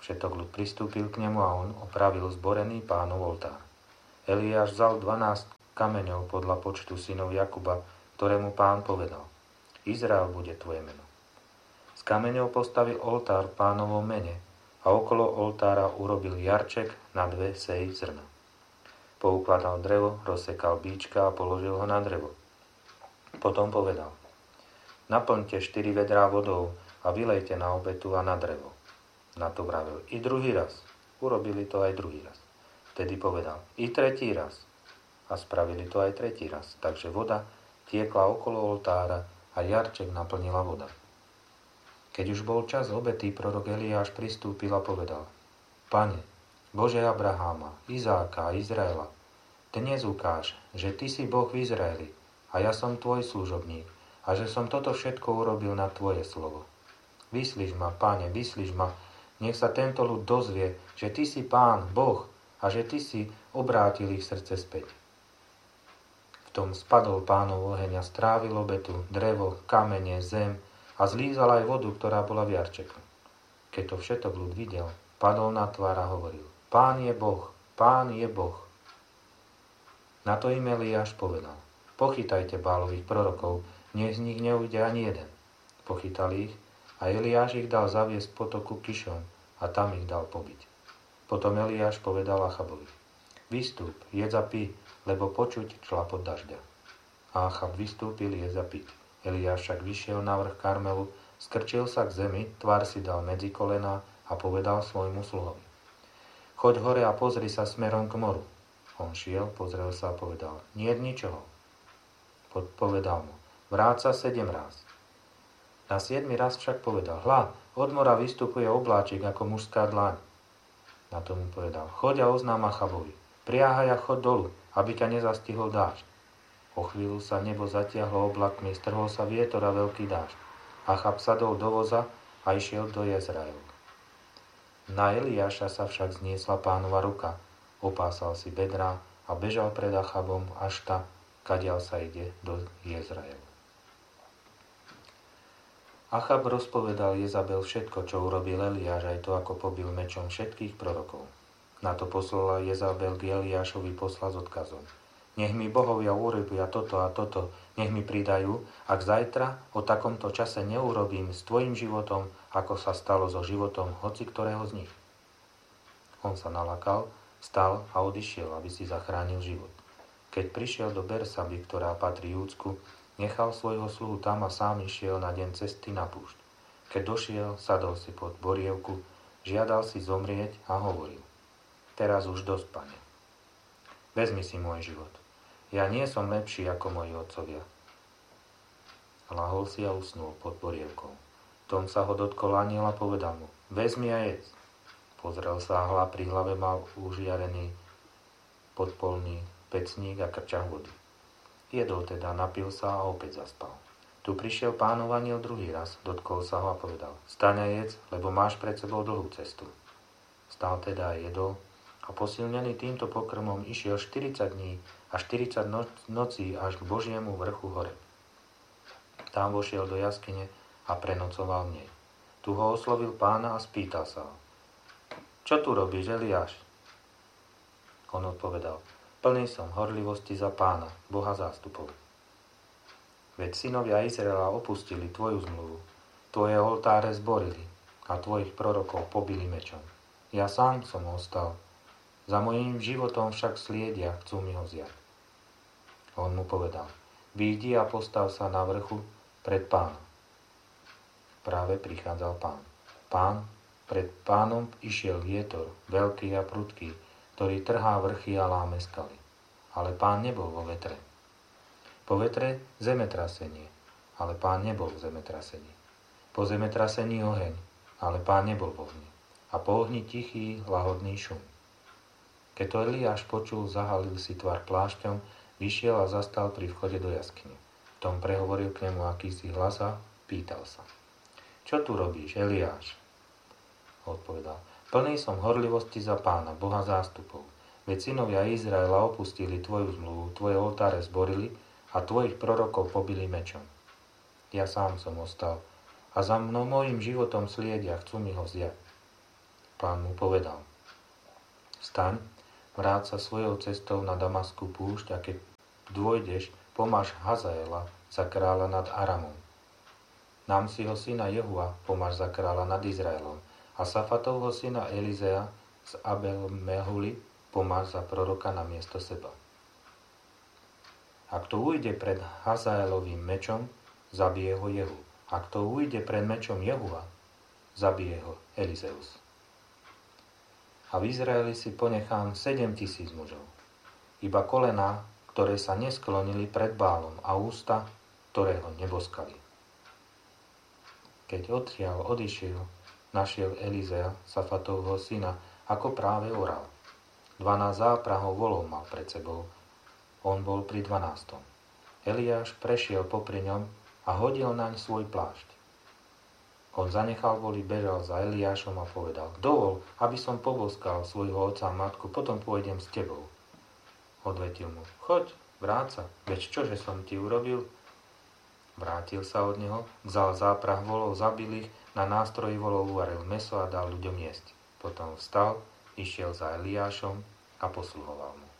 S1: Všetok ľud pristúpil k nemu a on opravil zborený Pánov oltár. Eliáš vzal 12 kameňov podľa počtu synov Jakuba, ktorému Pán povedal: Izrael bude tvoje meno. Z kameňov postavil oltár v Pánovom mene a okolo oltára urobil jarček na 2 seji zrna. Poukladal drevo, rozsekal bíčka a položil ho na drevo. Potom povedal: Naplňte 4 vedrá vodou a vylejte na obetu a na drevo. Na to vravel: I druhý raz. Urobili to aj druhý raz. Vtedy povedal: I tretí raz. A spravili to aj tretí raz. Takže voda tiekla okolo oltára a jarček naplnila voda. Keď už bol čas obety, prorok Eliáš pristúpil a povedal: Pane, Bože Abraháma, Izáka a Izraela, dnes ukáž, že Ty si Boh v Izraeli a ja som Tvoj služobník a že som toto všetko urobil na Tvoje slovo. Vyslíš ma, Pane, vyslíš ma, nech sa tento ľud dozvie, že Ty si Pán, Boh a že Ty si obrátil ich srdce späť. V tom spadol Pánov oheň a strávil obetu, drevo, kamene, zem a zlízal aj vodu, ktorá bola v jarčeku. Keď to všetok ľud videl, padol na tvár a hovoril: Pán je Boh, Pán je Boh. Na to im Eliáš povedal: Pochytajte Bálových prorokov, nech z nich neujde ani jeden. Pochytali ich a Eliáš ich dal zaviesť k potoku Kišon a tam ich dal pobiť. Potom Eliáš povedal Achabovi: Vystúp, jedz a pí, lebo počuť šlapot dažďa. A Achab vystúpil, jedz a piť. Eliáš však vyšiel na vrch Karmelu, skrčil sa k zemi, tvár si dal medzi kolená a povedal svojmu sluhovi: Choď hore a pozri sa smerom k moru. On šiel, pozrel sa a povedal: Niet ničoho. Povedal mu: Vráť sa 7 ráz. Na 7 raz však povedal: Hľa, od mora vystupuje obláčik ako mužská dlaň. Na to mu povedal: Choď a oznám Achabovi, priahaj a choď dolu, aby ťa nezastihol dážď. O chvíľu sa nebo zatiahlo oblakmi, strhol sa vietor a veľký dážď. Achab sadol do voza a išiel do Jezraelu. Na Eliáša sa však zniesla Pánova ruka, opásal si bedrá a bežal pred Achabom až ta, kadiaľ sa ide do Jezraelu. Achab rozpovedal Jezabel všetko, čo urobil Eliáš, aj to, ako pobil mečom všetkých prorokov. Na to poslala Jezabel k Eliášovi posla s odkazom: Nech mi bohovia urobia toto a toto, nech mi pridajú, ak zajtra o takomto čase neurobím s tvojim životom, ako sa stalo so životom hoci ktorého z nich. On sa nalakal, stal a odišiel, aby si zachránil život. Keď prišiel do Bersaby, ktorá patrí Júdsku, nechal svojho sluhu tam a sám išiel na deň cesty na púšť. Keď došiel, sadol si pod borievku, žiadal si zomrieť a hovoril: Teraz už dosť, Pane. Vezmi si môj život. Ja nie som lepší ako moji otcovia. Lahol si a usnul pod borievkou. Tom sa ho dotkol anjel a povedal mu: Vezmi a jedz. Pozrel sa a hľa, pri hlave mal užiarený podpolný pecník a krčach vody. Jedol teda, napil sa a opäť zaspal. Tu prišiel Pánov anjel druhý raz, dotkol sa ho a povedal: Staň a jedz, lebo máš pred sebou dlhú cestu. Stal teda a jedol a posilnený týmto pokrmom išiel 40 dní a 40 nocí až k Božiemu vrchu hore. Tam vošiel do jaskyne a prenocoval v nej. Tu ho oslovil Pána a spýtal sa ho: Čo tu robíš, Eliáš? On odpovedal: Plný som horlivosti za Pána, Boha zástupov. Veď synovia Izraela opustili tvoju zmluvu, tvoje oltáre zborili a tvojich prorokov pobili mečom. Ja sám som ostal, za mojím životom však sliedia, chcú mi ho vziať. On mu povedal: Výjdi a postav sa na vrchu pred Pánom. Práve prichádzal Pán. Pred Pánom išiel vietor, veľký a prudký, ktorý trhá vrchy a láme skaly. Ale Pán nebol vo vetre. Po vetre zemetrasenie, ale Pán nebol v zemetrasení. Po zemetrasení oheň, ale Pán nebol vo ohni. A po ohni tichý, lahodný šum. Keď to Eliáš počul, zahalil si tvár plášťom, vyšiel a zastal pri vchode do jaskyne. V tom prehovoril k nemu akýsi hlas a pýtal sa: Čo tu robíš, Eliáš? Odpovedal: Plný som horlivosti za Pána, Boha zástupov. Veď synovia Izraela opustili tvoju zmluvu, tvoje oltáre zborili a tvojich prorokov pobili mečom. Ja sám som ostal a za mnou mojim životom sliedia, chcú mi ho vziať. Pán mu povedal: Vstaň, vráť sa svojou cestou na Damaskú púšť a keď dôjdeš, pomáš Hazaela za kráľa nad Aramom. Námsiho syna Jehua pomáš za kráľa nad Izraelom a Safatovho syna Elizea z Abel-Mehuli pomáš za proroka na miesto seba. Ak to ujde pred Hazaelovým mečom, zabije ho Jehu. Ak to ujde pred mečom Jehua, zabije ho Elizeus. A v Izraeli si ponechám 7,000 mužov. Iba kolená, ktoré sa nesklonili pred Bálom a ústa, ktoré ho neboskali. Keď odtiaľ odišiel, našiel Elizea, Safatovho syna, ako práve oral. 12 záprahov volov mal pred sebou. On bol pri 12. Eliáš prešiel popri ňom a hodil naň svoj plášť. On zanechal voly, bežal za Eliášom a povedal: Dovol, aby som poboskal svojho otca a matku, potom pôjdem s tebou. Odvetil mu: Choď, vráť sa, veď čože som ti urobil? Vrátil sa od neho, vzal záprah volov, zabil ich, na nástroji volov uvaril mäso a dal ľuďom jesť. Potom vstal, išiel za Eliášom a posluhoval mu.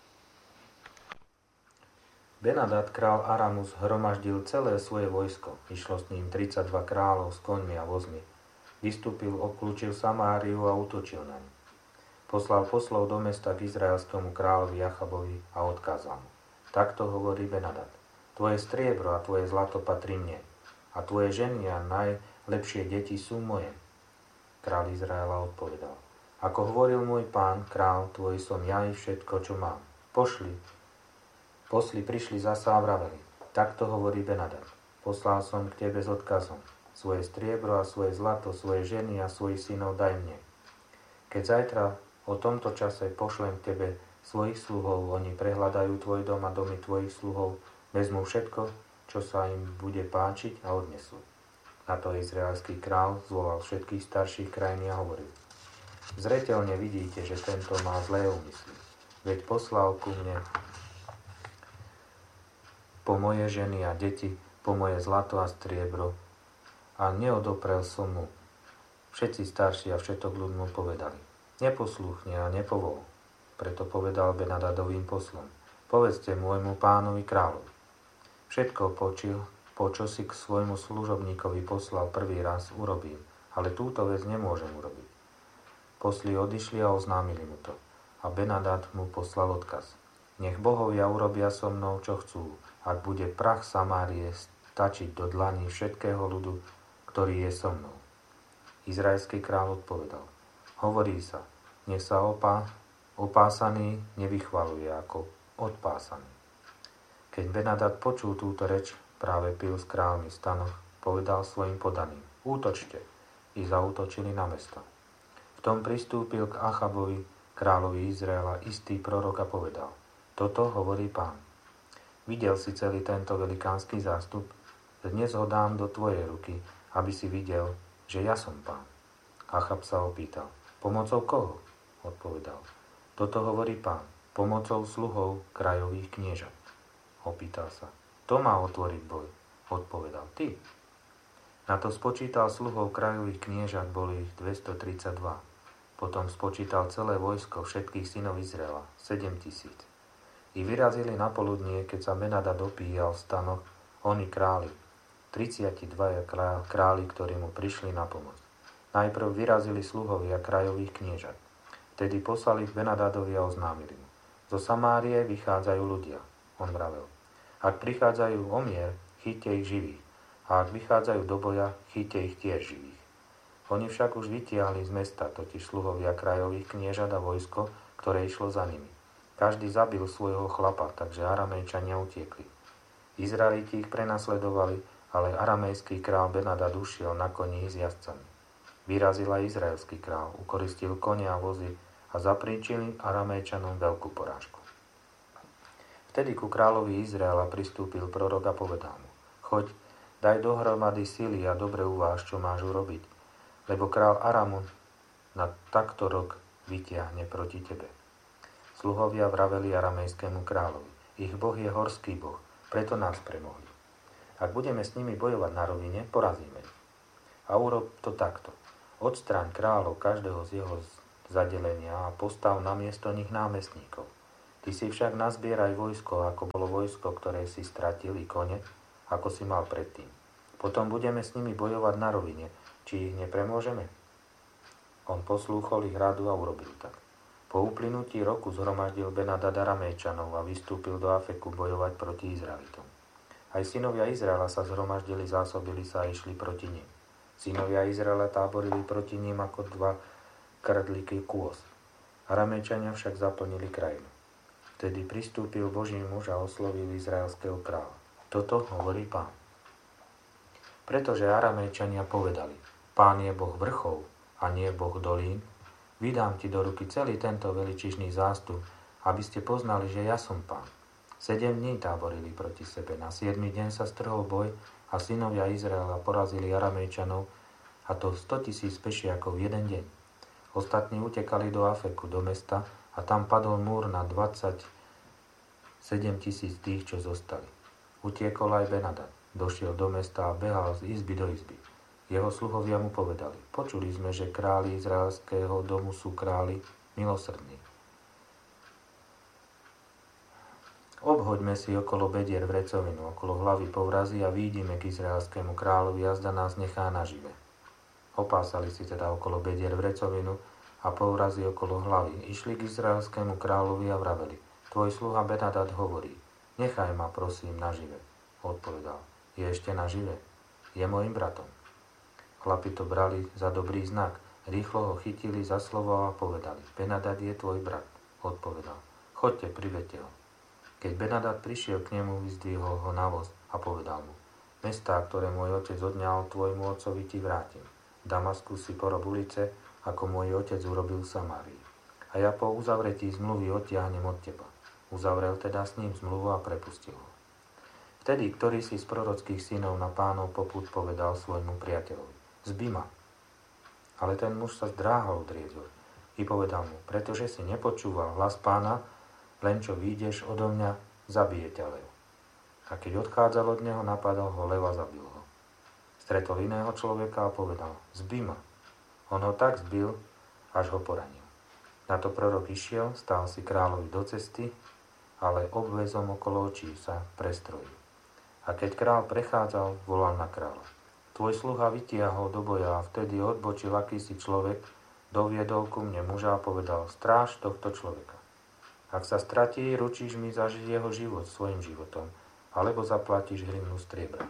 S1: Benadad, král Aramu, zhromaždil celé svoje vojsko. Išlo s ním 32 kráľov s koňmi a vozmi. Vystúpil, obklúčil Samáriu a útočil na ňu. Poslal poslov do mesta k izraelskému kráľovi Achabovi a odkázal mu: Takto hovorí Benadad: Tvoje striebro a tvoje zlato patrí mne, a tvoje ženy a najlepšie deti sú moje. Kráľ Izraela odpovedal: Ako hovoril môj pán, kráľ tvoj, som ja i všetko, čo mám. Posli prišli zasa a vraveli: Takto hovorí Benadad: Poslal som k tebe s odkazom: Svoje striebro a svoje zlato, svoje ženy a svojich synov daj mne. Keď zajtra o tomto čase pošlem k tebe svojich sluhov, oni prehľadajú tvoj dom a domy tvojich sluhov, vezmú všetko, čo sa im bude páčiť a odnesú. Na to izraelský král zvolal všetkých starších krajiny a hovoril: Zreteľne vidíte, že tento má zlé úmysly. Veď poslal ku mne po moje ženy a deti, po moje zlato a striebro a neodoprel som mu. Všetci starší a všetok ľud mu povedali: Neposlúchne a nepovol. Preto povedal Benadadovým poslom: Povedzte môjmu pánovi kráľovi: Všetko, po čo si k svojmu služobníkovi poslal prvý raz, urobím, ale túto vec nemôžem urobiť. Posli odišli a oznámili mu to. A Benadad mu poslal odkaz: Nech bohovia urobia so mnou, čo chcú, ak bude prach Samárie stačiť do dlaní všetkého ľudu, ktorý je so mnou. Izraelský kráľ odpovedal: Hovorí sa, nech sa opásaný nevychvaluje ako odpásaný. Keď Benadad počul túto reč, práve pil s kráľmi v stanoch, povedal svojim podaným: Útočte! I zaútočili na mesto. V tom pristúpil k Achabovi, kráľovi Izraela, istý prorok a povedal: Toto hovorí pán: Videl si celý tento velikánsky zástup? Dnes ho dám do tvojej ruky, aby si videl, že ja som pán. Achab sa opýtal: Pomocou koho? Odpovedal: Toto hovorí pán: Pomocou sluhov krajových kniežat. Opýtal sa: Kto má otvoriť boj? Odpovedal: Ty. Na to spočítal sluhov krajových kniežat, boli ich 232. Potom spočítal celé vojsko všetkých synov Izraela, 7,000. I vyrazili na poludnie, keď sa Benadad dopíjal v stanoch, oni králi, 32 králi, ktorí mu prišli na pomoc. Najprv vyrazili sluhovia krajových kniežat. Vtedy poslali k Benadadovi a oznámili mu: Zo Samárie vychádzajú ľudia. On vravel: Ak prichádzajú o mier, chyťte ich živých. A ak vychádzajú do boja, chyťte ich tiež živých. Oni však už vytiahli z mesta, totiž sluhovia krajových kniežat a vojsko, ktoré išlo za nimi. Každý zabil svojho chlapa, takže Aramejčania utiekli. Izraeliti ich prenasledovali, ale aramejský král Benadad ušiel na koni s jazdcami. Vyrazil aj izraelský král, ukoristil kone a vozy a zapríčili Aramejčanom veľkú porážku. Vtedy ku kráľovi Izraela pristúpil prorok a povedal mu: Choď, daj dohromady sily a dobre uváž, čo máš urobiť, lebo král Aramu na takto rok vytiahne proti tebe. Sluhovia vraveli aramejskému kráľovi: Ich boh je horský boh, preto nás premohli. Ak budeme s nimi bojovať na rovine, porazíme ich. A urob to takto. Odstráň kráľov každého z jeho zadelenia a postav na miesto nich námestníkov. Ty si však nazbieraj vojsko, ako bolo vojsko, ktoré si stratil, i kone, ako si mal predtým. Potom budeme s nimi bojovať na rovine. Či ich nepremôžeme? On poslúchol ich radu a urobil tak. Po uplynutí roku zhromaždil Ben-Hadad Aramejčanov a vystúpil do Afeku bojovať proti Izraelitom. Aj synovia Izraela sa zhromaždili, zásobili sa a išli proti nim. Synovia Izraela táborili proti ním ako dva krdlíky kôz. Aramejčania však zaplnili krajinu. Vtedy pristúpil Boží muž a oslovil izraelského kráľa. Toto hovorí Pán. Pretože Aramejčania povedali, Pán je Boh vrchov a nie Boh dolín, vydám ti do ruky celý tento veličižný zástup, aby ste poznali, že ja som Pán. 7 dní táborili proti sebe. Na 7. deň sa strhol boj a synovia Izraela porazili Aramejčanov, a to 100 000 pešiakov v jeden deň. Ostatní utekali do Afeku, do mesta, a tam padol múr na 27 000 tých, čo zostali. Utiekol aj Ben-Hadad. Došiel do mesta a behal z izby do izby. Jeho sluhovia mu povedali, počuli sme, že králi izraelského domu sú králi milosrdní. Obhoďme si okolo bedier vrecovinu, okolo hlavy povrazy a výjdime k izraelskému kráľovi, jazda nás nechá nažive. Opásali si teda okolo bedier vrecovinu a povrazy okolo hlavy. Išli k izraelskému kráľovi a vraveli, tvoj sluha Ben-Hadad hovorí, nechaj ma prosím nažive. Odpovedal, je ešte nažive, je môjim bratom. Chlapi to brali za dobrý znak. Rýchlo ho chytili za slovo a povedali, Ben-Hadad je tvoj brat. Odpovedal, choďte, privedte ho. Keď Ben-Hadad prišiel k nemu, vyzdvihol ho na voz a povedal mu, mestá, ktoré môj otec odňal tvojmu otcovi, ti vrátim. V Damasku si porob ulice, ako môj otec urobil v Samárii. A ja po uzavretí zmluvy odtiahnem od teba. Uzavrel teda s ním zmluvu a prepustil ho. Vtedy, ktorý si z prorockých synov na Pánov popud povedal svojmu priateľovi, zbi ma. Ale ten muž sa zdráhal odrieť ho i povedal mu, pretože si nepočúval hlas Pána, len čo výjdeš odo mňa, zabije ťa lev. A keď odchádzal od neho, napadal ho lev a zabil ho. Stretol iného človeka a povedal, zbi ma. On ho tak zbil, až ho poranil. Na to prorok išiel, stál si kráľovi do cesty, ale obväzom okolo očí sa prestrojil. A keď kráľ prechádzal, volal na kráľa. Tvoj sluha vytiahol do boja a vtedy odbočil akýsi človek, doviedol ku mne muža a povedal, stráž tohto človeka. Ak sa stratí, ručíš mi za jeho život svojim životom, alebo zaplatíš hrivnu striebra.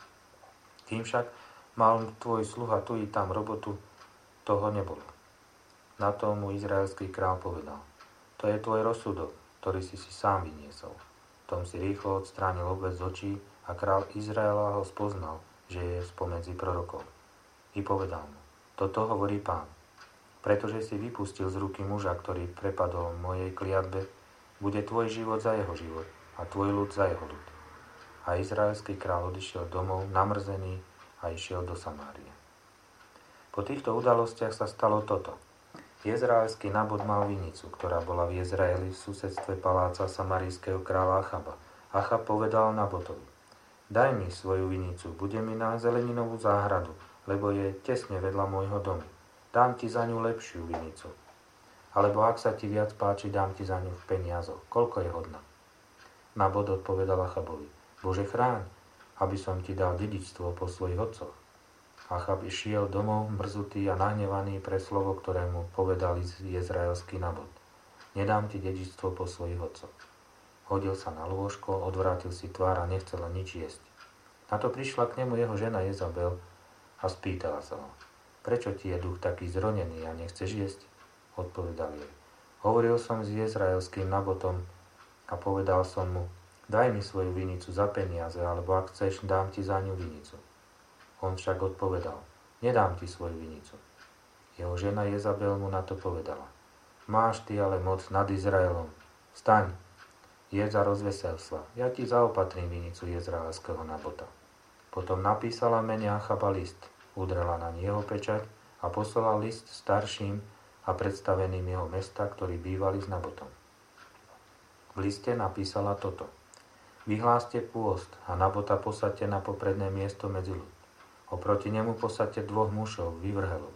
S1: Kým však mal tvoj sluha tu i tam robotu, toho nebolo. Na to mu izraelský kráľ povedal, to je tvoj rozsudok, ktorý si sám vyniesol. Tom si rýchlo odstránil obväz z očí a kráľ Izraela ho spoznal, že je spomedzi prorokov. I povedal mu, toto hovorí Pán, pretože si vypustil z ruky muža, ktorý prepadol mojej kliatbe, bude tvoj život za jeho život a tvoj ľud za jeho ľud. A izraelský kráľ odišiel domov namrzený a išiel do Samárie. Po týchto udalostiach sa stalo toto. Jezraelský Nabot mal vinicu, ktorá bola v Jezraeli v susedstve paláca samarijského kráľa Achaba. Achab povedal Nabotovi, daj mi svoju vinicu, bude mi na zeleninovú záhradu, lebo je tesne vedľa môjho domu. Dám ti za ňu lepšiu vinicu. Alebo ak sa ti viac páči, dám ti za ňu v peniazoch. Koľko je hodná? Nabot odpovedal Achabovi, Bože chráň, aby som ti dal dedičstvo po svojich otcoch. Achab išiel domov mrzutý a nahnevaný pre slovo, ktorému povedal jezraelský Nabot. Nedám ti dedičstvo po svojich otcoch. Hodil sa na lôžko, odvrátil si tvár a nechcel nič jesť. Na to prišla k nemu jeho žena Jezabel a spýtala sa ho, prečo ti je duch taký zronený a nechceš jesť? Odpovedal jej, hovoril som s jezraelským Nabotom a povedal som mu, daj mi svoju vinicu za peniaze, alebo ak chceš, dám ti za ňu vinicu. On však odpovedal, nedám ti svoju vinicu. Jeho žena Jezabel mu na to povedala, máš ty ale moc nad Izraelom, vstaň, jedz a rozvesel sa, ja ti zaopatrím vinicu jezraelského Nabota. Potom napísala mene Achaba list, udrela na jeho pečať a poslala list starším a predstaveným jeho mesta, ktorí bývali s Nabotom. V liste napísala toto. Vyhláste pôst a Nabota posaďte na popredné miesto medzi ľud. Oproti nemu posaďte 2 mužov, vyvrhelov.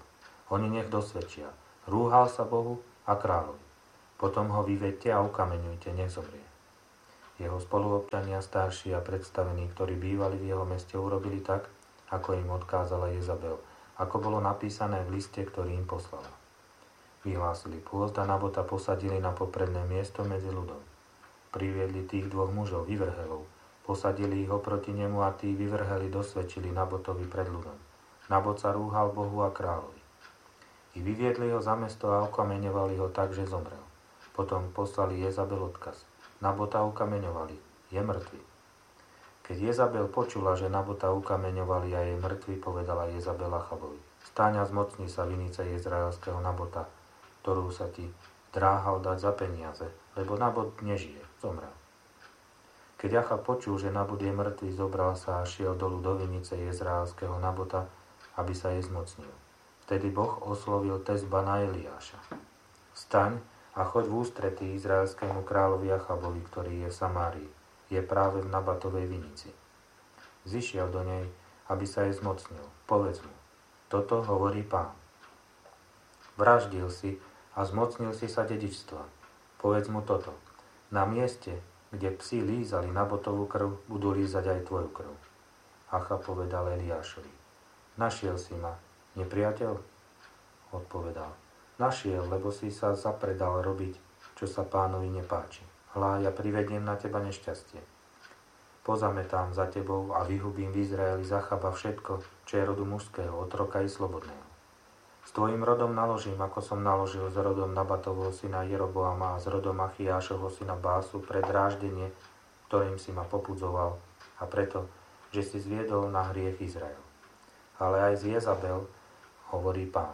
S1: Oni nech dosvedčia. Rúhal sa Bohu a kráľovi. Potom ho vyvedte a ukameňujte, nech zomrie. Jeho spoluobčania, starší a predstavení, ktorí bývali v jeho meste, urobili tak, ako im odkázala Jezabel, ako bolo napísané v liste, ktorý im poslala. Vyhlásili pôst a Nabota posadili na popredné miesto medzi ľudom. Priviedli tých dvoch mužov, vyvrhelov, posadili ich oproti nemu a tí vyvrheli dosvedčili Nabotovi pred ľudom. Nabot sa rúhal Bohu a kráľovi. I vyviedli ho za mesto a ukameňovali ho tak, že zomrel. Potom poslali Jezabel odkaz. Nabota ukameňovali, je mŕtvy. Keď Jezabel počula, že Nabota ukameňovali a je mŕtvy, povedala Jezabel Achabovi: Stáň a zmocni sa vinice izraelského Nabota, ktorú sa ti dráhal dať za peniaze, lebo Nabot nežije, zomrel. Keď Achab počul, že Nabot je mŕtvy, zobral sa a šiel dolu do vinice izraelského Nabota, aby sa jej zmocnil. Vtedy Boh oslovil Tezbana Eliáša: Vstaň a choď v ústretí izraelskému kráľovi Achabovi, ktorý je v Samárii. Je práve v Nabatovej vinici. Zišiel do nej, aby sa jej zmocnil. Povedz mu: Toto hovorí Pán. Vraždil si a zmocnil si sa dedičstva. Povedz mu toto: Na mieste, kde psi lízali Nabotovú krv, budú lízať aj tvoju krv. Achab povedal Eliášovi: Našiel si ma, nepriateľ? Odpovedal: Našiel, lebo si sa zapredal robiť, čo sa Pánovi nepáči. Hlá, ja privediem na teba nešťastie. Pozametám za tebou a vyhubím v Izraeli z Achaba všetko, čo je rodu mužského, otroka i slobodného. S tvojim rodom naložím, ako som naložil s rodom Nabatovho syna Jeroboama a s rodom Achiášovho syna Básu pre dráždenie, ktorým si ma popudzoval, a preto, že si zviedol na hriech Izrael. Ale aj z Jezabel, hovorí Pán.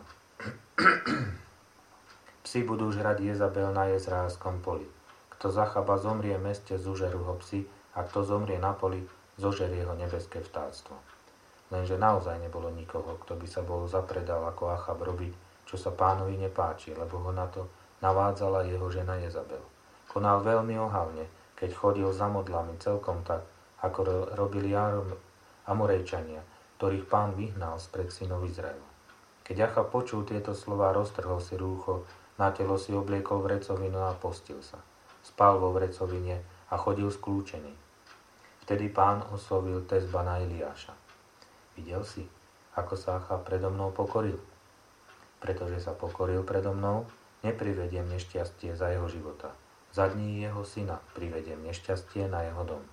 S1: Psi budú žrať Jezabel na Jezraelskom poli. Kto z Achaba zomrie v meste, zužerú ho psi, a kto zomrie na poli, zožerie ho nebeské vtáctvo. Lenže naozaj nebolo nikoho, kto by sa bol zapredal ako Achab robiť, čo sa Pánovi nepáči, lebo ho na to navádzala jeho žena Jezabel. Konal veľmi ohavne, keď chodil za modlami celkom tak, ako robili Amorejčania, ktorých Pán vyhnal spred synov Izraela. Keď Achab počul tieto slová, roztrhol si rúcho, na telo si obliekol vrecovinu a postil sa. Spal vo vrecovine a chodil skľúčený. Vtedy Pán oslovil Tezbana Eliáša: Videl si, ako sa Achab predo mnou pokoril? Pretože sa pokoril predo mnou, neprivediem nešťastie za jeho života. Za dní jeho syna privediem nešťastie na jeho dom.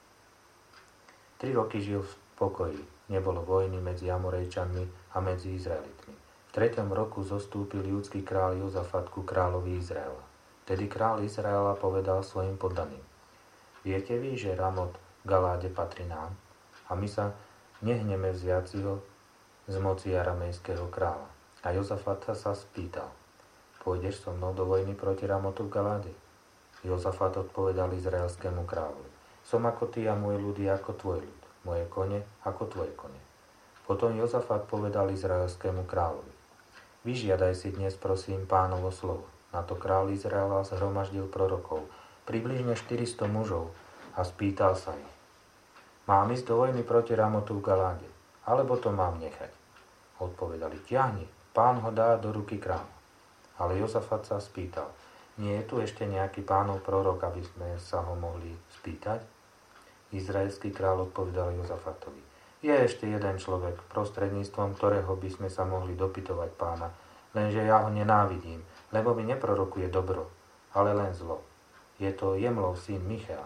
S1: 3 roky žil v pokoji. Nebolo vojny medzi Amorejčanmi a medzi Izraelitmi. V 3. roku zostúpil júdsky kráľ Jozafat ku kráľovi Izraela. Tedy kráľ Izraela povedal svojim poddaným: Viete vy, že Ramot v Galáde patrí nám? A my sa nehneme vziať si ho z moci aramejského kráľa. A Jozafat sa spýtal: Pôjdeš so mnou do vojny proti Ramotu v Galáde? Jozafat odpovedal izraelskému kráľovi: Som ako ty a môj ľud je ako tvoj ľud, moje kone ako tvoje kone. Potom Jozafat povedal izraelskému kráľovi: Vyžiadaj si dnes, prosím, Pánovo slovo. Na to kráľ Izraela zhromaždil prorokov, približne 400 mužov, a spýtal sa ich: Mám ísť do vojny proti Ramotu v Galáde, alebo to mám nechať? Odpovedali: Ťahni, Pán ho dá do ruky kráľa. Ale Jozafat sa spýtal: Nie je tu ešte nejaký Pánov prorok, aby sme sa ho mohli spýtať? Izraelský kráľ odpovedal Jozafatovi: Je ešte jeden človek, prostredníctvom ktorého by sme sa mohli dopytovať Pána, lenže ja ho nenávidím, lebo mi neprorokuje dobro, ale len zlo. Je to Jemlov syn Micheáš.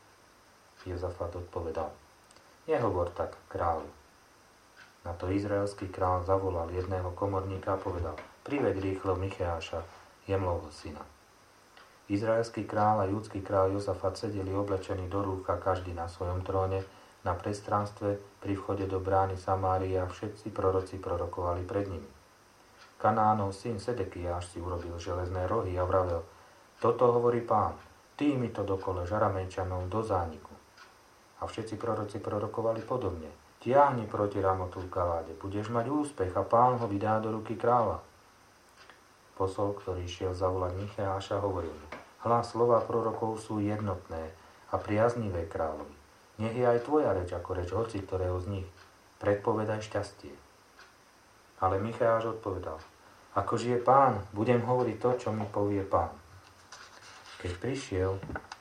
S1: Jozafat odpovedal: Nehovor tak, kráľu. Na to izraelský kráľ zavolal jedného komorníka a povedal: Priveď rýchlo Micheáša, Jemlovho syna. Izraelský kráľ a júdsky kráľ Jozafat sedeli oblečení do rúcha, každý na svojom tróne, na priestranstve pri vchode do brány Samárie, a všetci proroci prorokovali pred nimi. Kanánov syn Sedekiáš si urobil železné rohy a vravel: Toto hovorí Pán, ty mi to dokoleš Aramejčanov do zániku. A všetci proroci prorokovali podobne: Tiahni proti Ramotu v Galáde, budeš mať úspech a Pán ho vydá do ruky kráľa. Posol, ktorý šiel zavolať Micheáša, hovoril mu: Hlas slova prorokov sú jednotné a priaznivé kráľovi. Nech je aj tvoja reč ako reč hoci ktorého z nich. Predpovedaj šťastie. Ale Micheáš odpovedal: Ako žije Pán, budem hovoriť to, čo mi povie Pán. Keď prišiel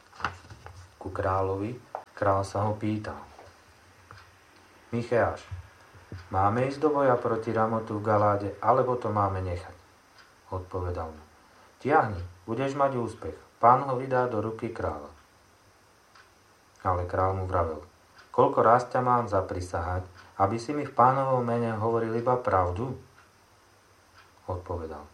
S1: ku kráľovi, kráľ sa ho pýtal: Micheáš, máme ísť do boja proti Ramotu v Galáde, alebo to máme nechať? Odpovedal mu: Tiahni, budeš mať úspech. Pán ho vydá do ruky kráľa. Ale kráľ mu vravel: Koľko raz ťa mám zaprisahať, aby si mi v Pánovom mene hovoril iba pravdu? Odpovedal: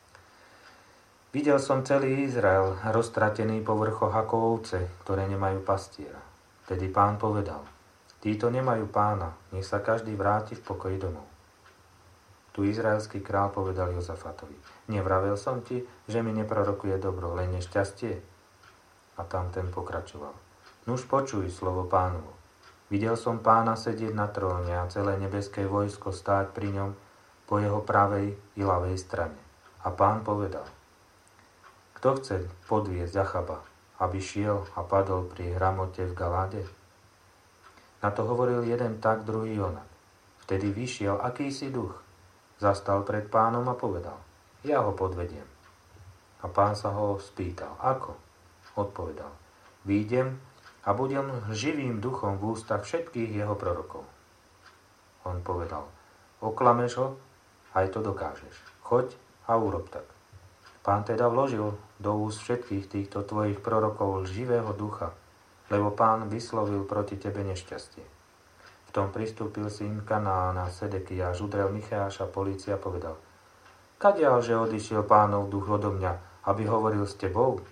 S1: Videl som celý Izrael roztratený po vrchoch ako ovce, ktoré nemajú pastiera. Tedy Pán povedal: Títo nemajú pána, nech sa každý vráti v pokoji domov. Tu izraelský král povedal Jozafatovi: Nevravel som ti, že mi neprorokuje dobro, len nešťastie? A tam ten pokračoval: Nuž počuj slovo Pánovo. Videl som Pána sedieť na tróne a celé nebeské vojsko stáť pri ňom po jeho pravej i ľavej strane. A Pán povedal: Kto chce podviesť Achaba, aby šiel a padol pri Ramote v Galáde? Na to hovoril jeden tak, druhý onak. Vtedy vyšiel akýsi duch, zastal pred Pánom a povedal: Ja ho podvediem. A Pán sa ho spýtal: Ako? Odpovedal: Výjdem a budem živým duchom v ústach všetkých jeho prorokov. On povedal: Oklameš ho? Aj to dokážeš. Choď a urob tak. Pán teda vložil do úst všetkých týchto tvojich prorokov živého ducha, lebo Pán vyslovil proti tebe nešťastie. V tom pristúpil syn Kanána, Sedekiáš, udrel Micheáša polícia a povedal: Kadiaľ, že odišiel Pánov duch odo mňa, aby hovoril s tebou?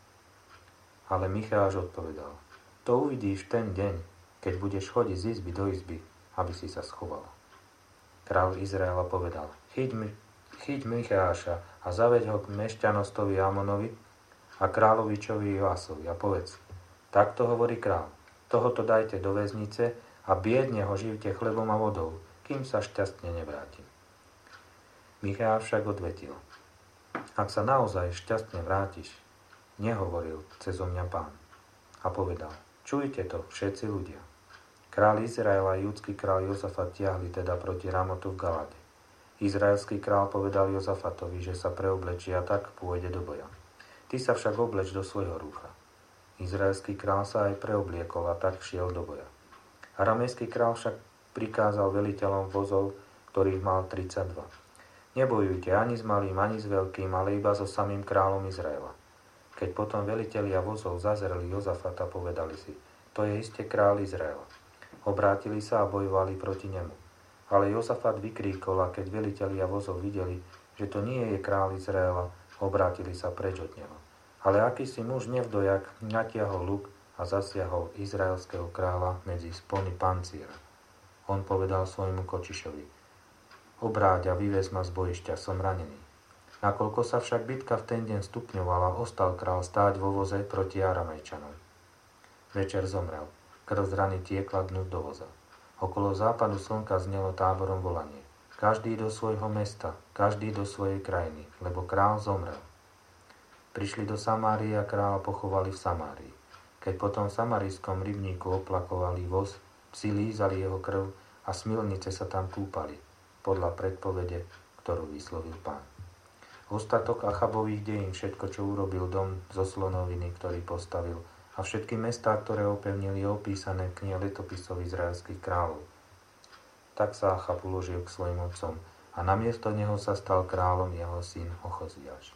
S1: Ale Micheáš odpovedal: To uvidíš ten deň, keď budeš chodiť z izby do izby, aby si sa schoval. Král Izraela povedal: Chyť Micheáša a zaveď ho k mešťanostovi Amonovi a kráľovičovi Joasovi a povedz: Takto hovorí král, tohoto dajte do väznice a biedne ho živte chlebom a vodou, kým sa šťastne nevráti. Micheáš však odvetil: Ak sa naozaj šťastne vrátiš, nehovoril cezo mňa Pán. A povedal: Čujte to, všetci ľudia. Král Izraela a judský král Jozafat tiahli teda proti Ramotu v Galáde. Izraelský král povedal Jozafatovi, že sa preoblečí a tak pôjde do boja. Ty sa však obleč do svojho rúcha. Izraelský král sa aj preobliekol a tak šiel do boja. Aramejský král však prikázal veliteľom vozov, ktorých mal 32. Nebojujte ani s malým, ani s veľkým, ale iba so samým kráľom Izraela. Keď potom velitelia vozov zazreli Jozafata, povedali si: To je iste kráľ Izraela. Obrátili sa a bojovali proti nemu. Ale Jozafat vykríkol, a keď velitelia vozov videli, že to nie je kráľ Izraela, obrátili sa preč od neho. Ale akýsi muž nevdojak natiahol luk a zasiahol izraelského kráľa medzi spony pancíra. On povedal svojmu kočišovi: Obráť a vyvez ma z bojišťa, som ranený. Nakoľko sa však bitka v ten deň stupňovala, ostal král stáť vo voze proti Aramejčanom. Večer zomrel, krv z rany tiekla dnu do voza. Okolo západu slnka znelo táborom volanie: Každý do svojho mesta, každý do svojej krajiny, lebo král zomrel. Prišli do Samárie a kráľa pochovali v Samárii. Keď potom v samarijskom rybníku oplakovali voz, psi lízali jeho krv a smilnice sa tam kúpali, podľa predpovede, ktorú vyslovil Pán. Ostatok Achabových dejín, všetko, čo urobil dom zo slonoviny, ktorý postavil, a všetky mestá, ktoré opevnili, opísané v knihe letopisov izraelských kráľov. Tak sa Achab uložil k svojim otcom a namiesto neho sa stal kráľom jeho syn Ochoziáš.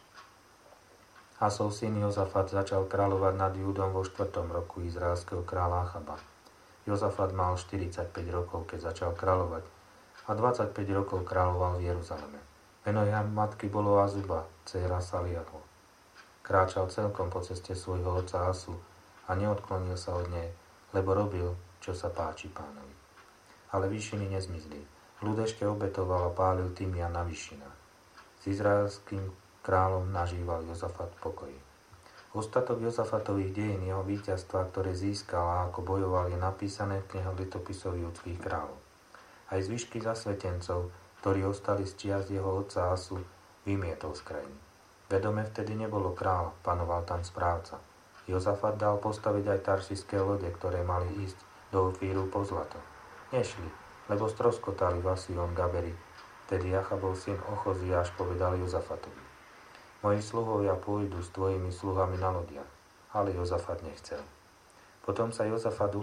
S1: Asov syn Jozafat začal kráľovať nad Júdom vo 4. roku izraelského kráľa Achaba. Jozafat mal 45 rokov, keď začal kráľovať, a 25 rokov kráľoval v Jeruzaleme. Meno jeho matky bolo Azuba, dcéra Saliaho. Kráčal celkom po ceste svojho otca Asu a neodklonil sa od nej, lebo robil, čo sa páči Pánovi. Ale výšiny nezmizli. Ľud ešte obetoval a pálil tymian na výšinách. S izraelským kráľom nažíval Jozafat pokoji. Ostatok Jozafatových dejín, jeho víťazstva, ktoré získal a ako bojoval, je napísané v knihe letopisov judských kráľov. Aj zvyšky zasvetencov, ktorí ostali z čias jeho otca Asu, vymietol z krajiny. Vedome vtedy nebolo kráľa, panoval tam správca. Jozafat dal postaviť aj taršiské lode, ktoré mali ísť do Ofíru po zlato. Nešli, lebo stroskotali v Asión Gaberi Tedy Achabov syn Ochoziáš povedal Jozafatovi: Moji sluhovia pôjdu s tvojimi sluhami na lodiach, ale Jozafat nechcel. Potom sa Jozafat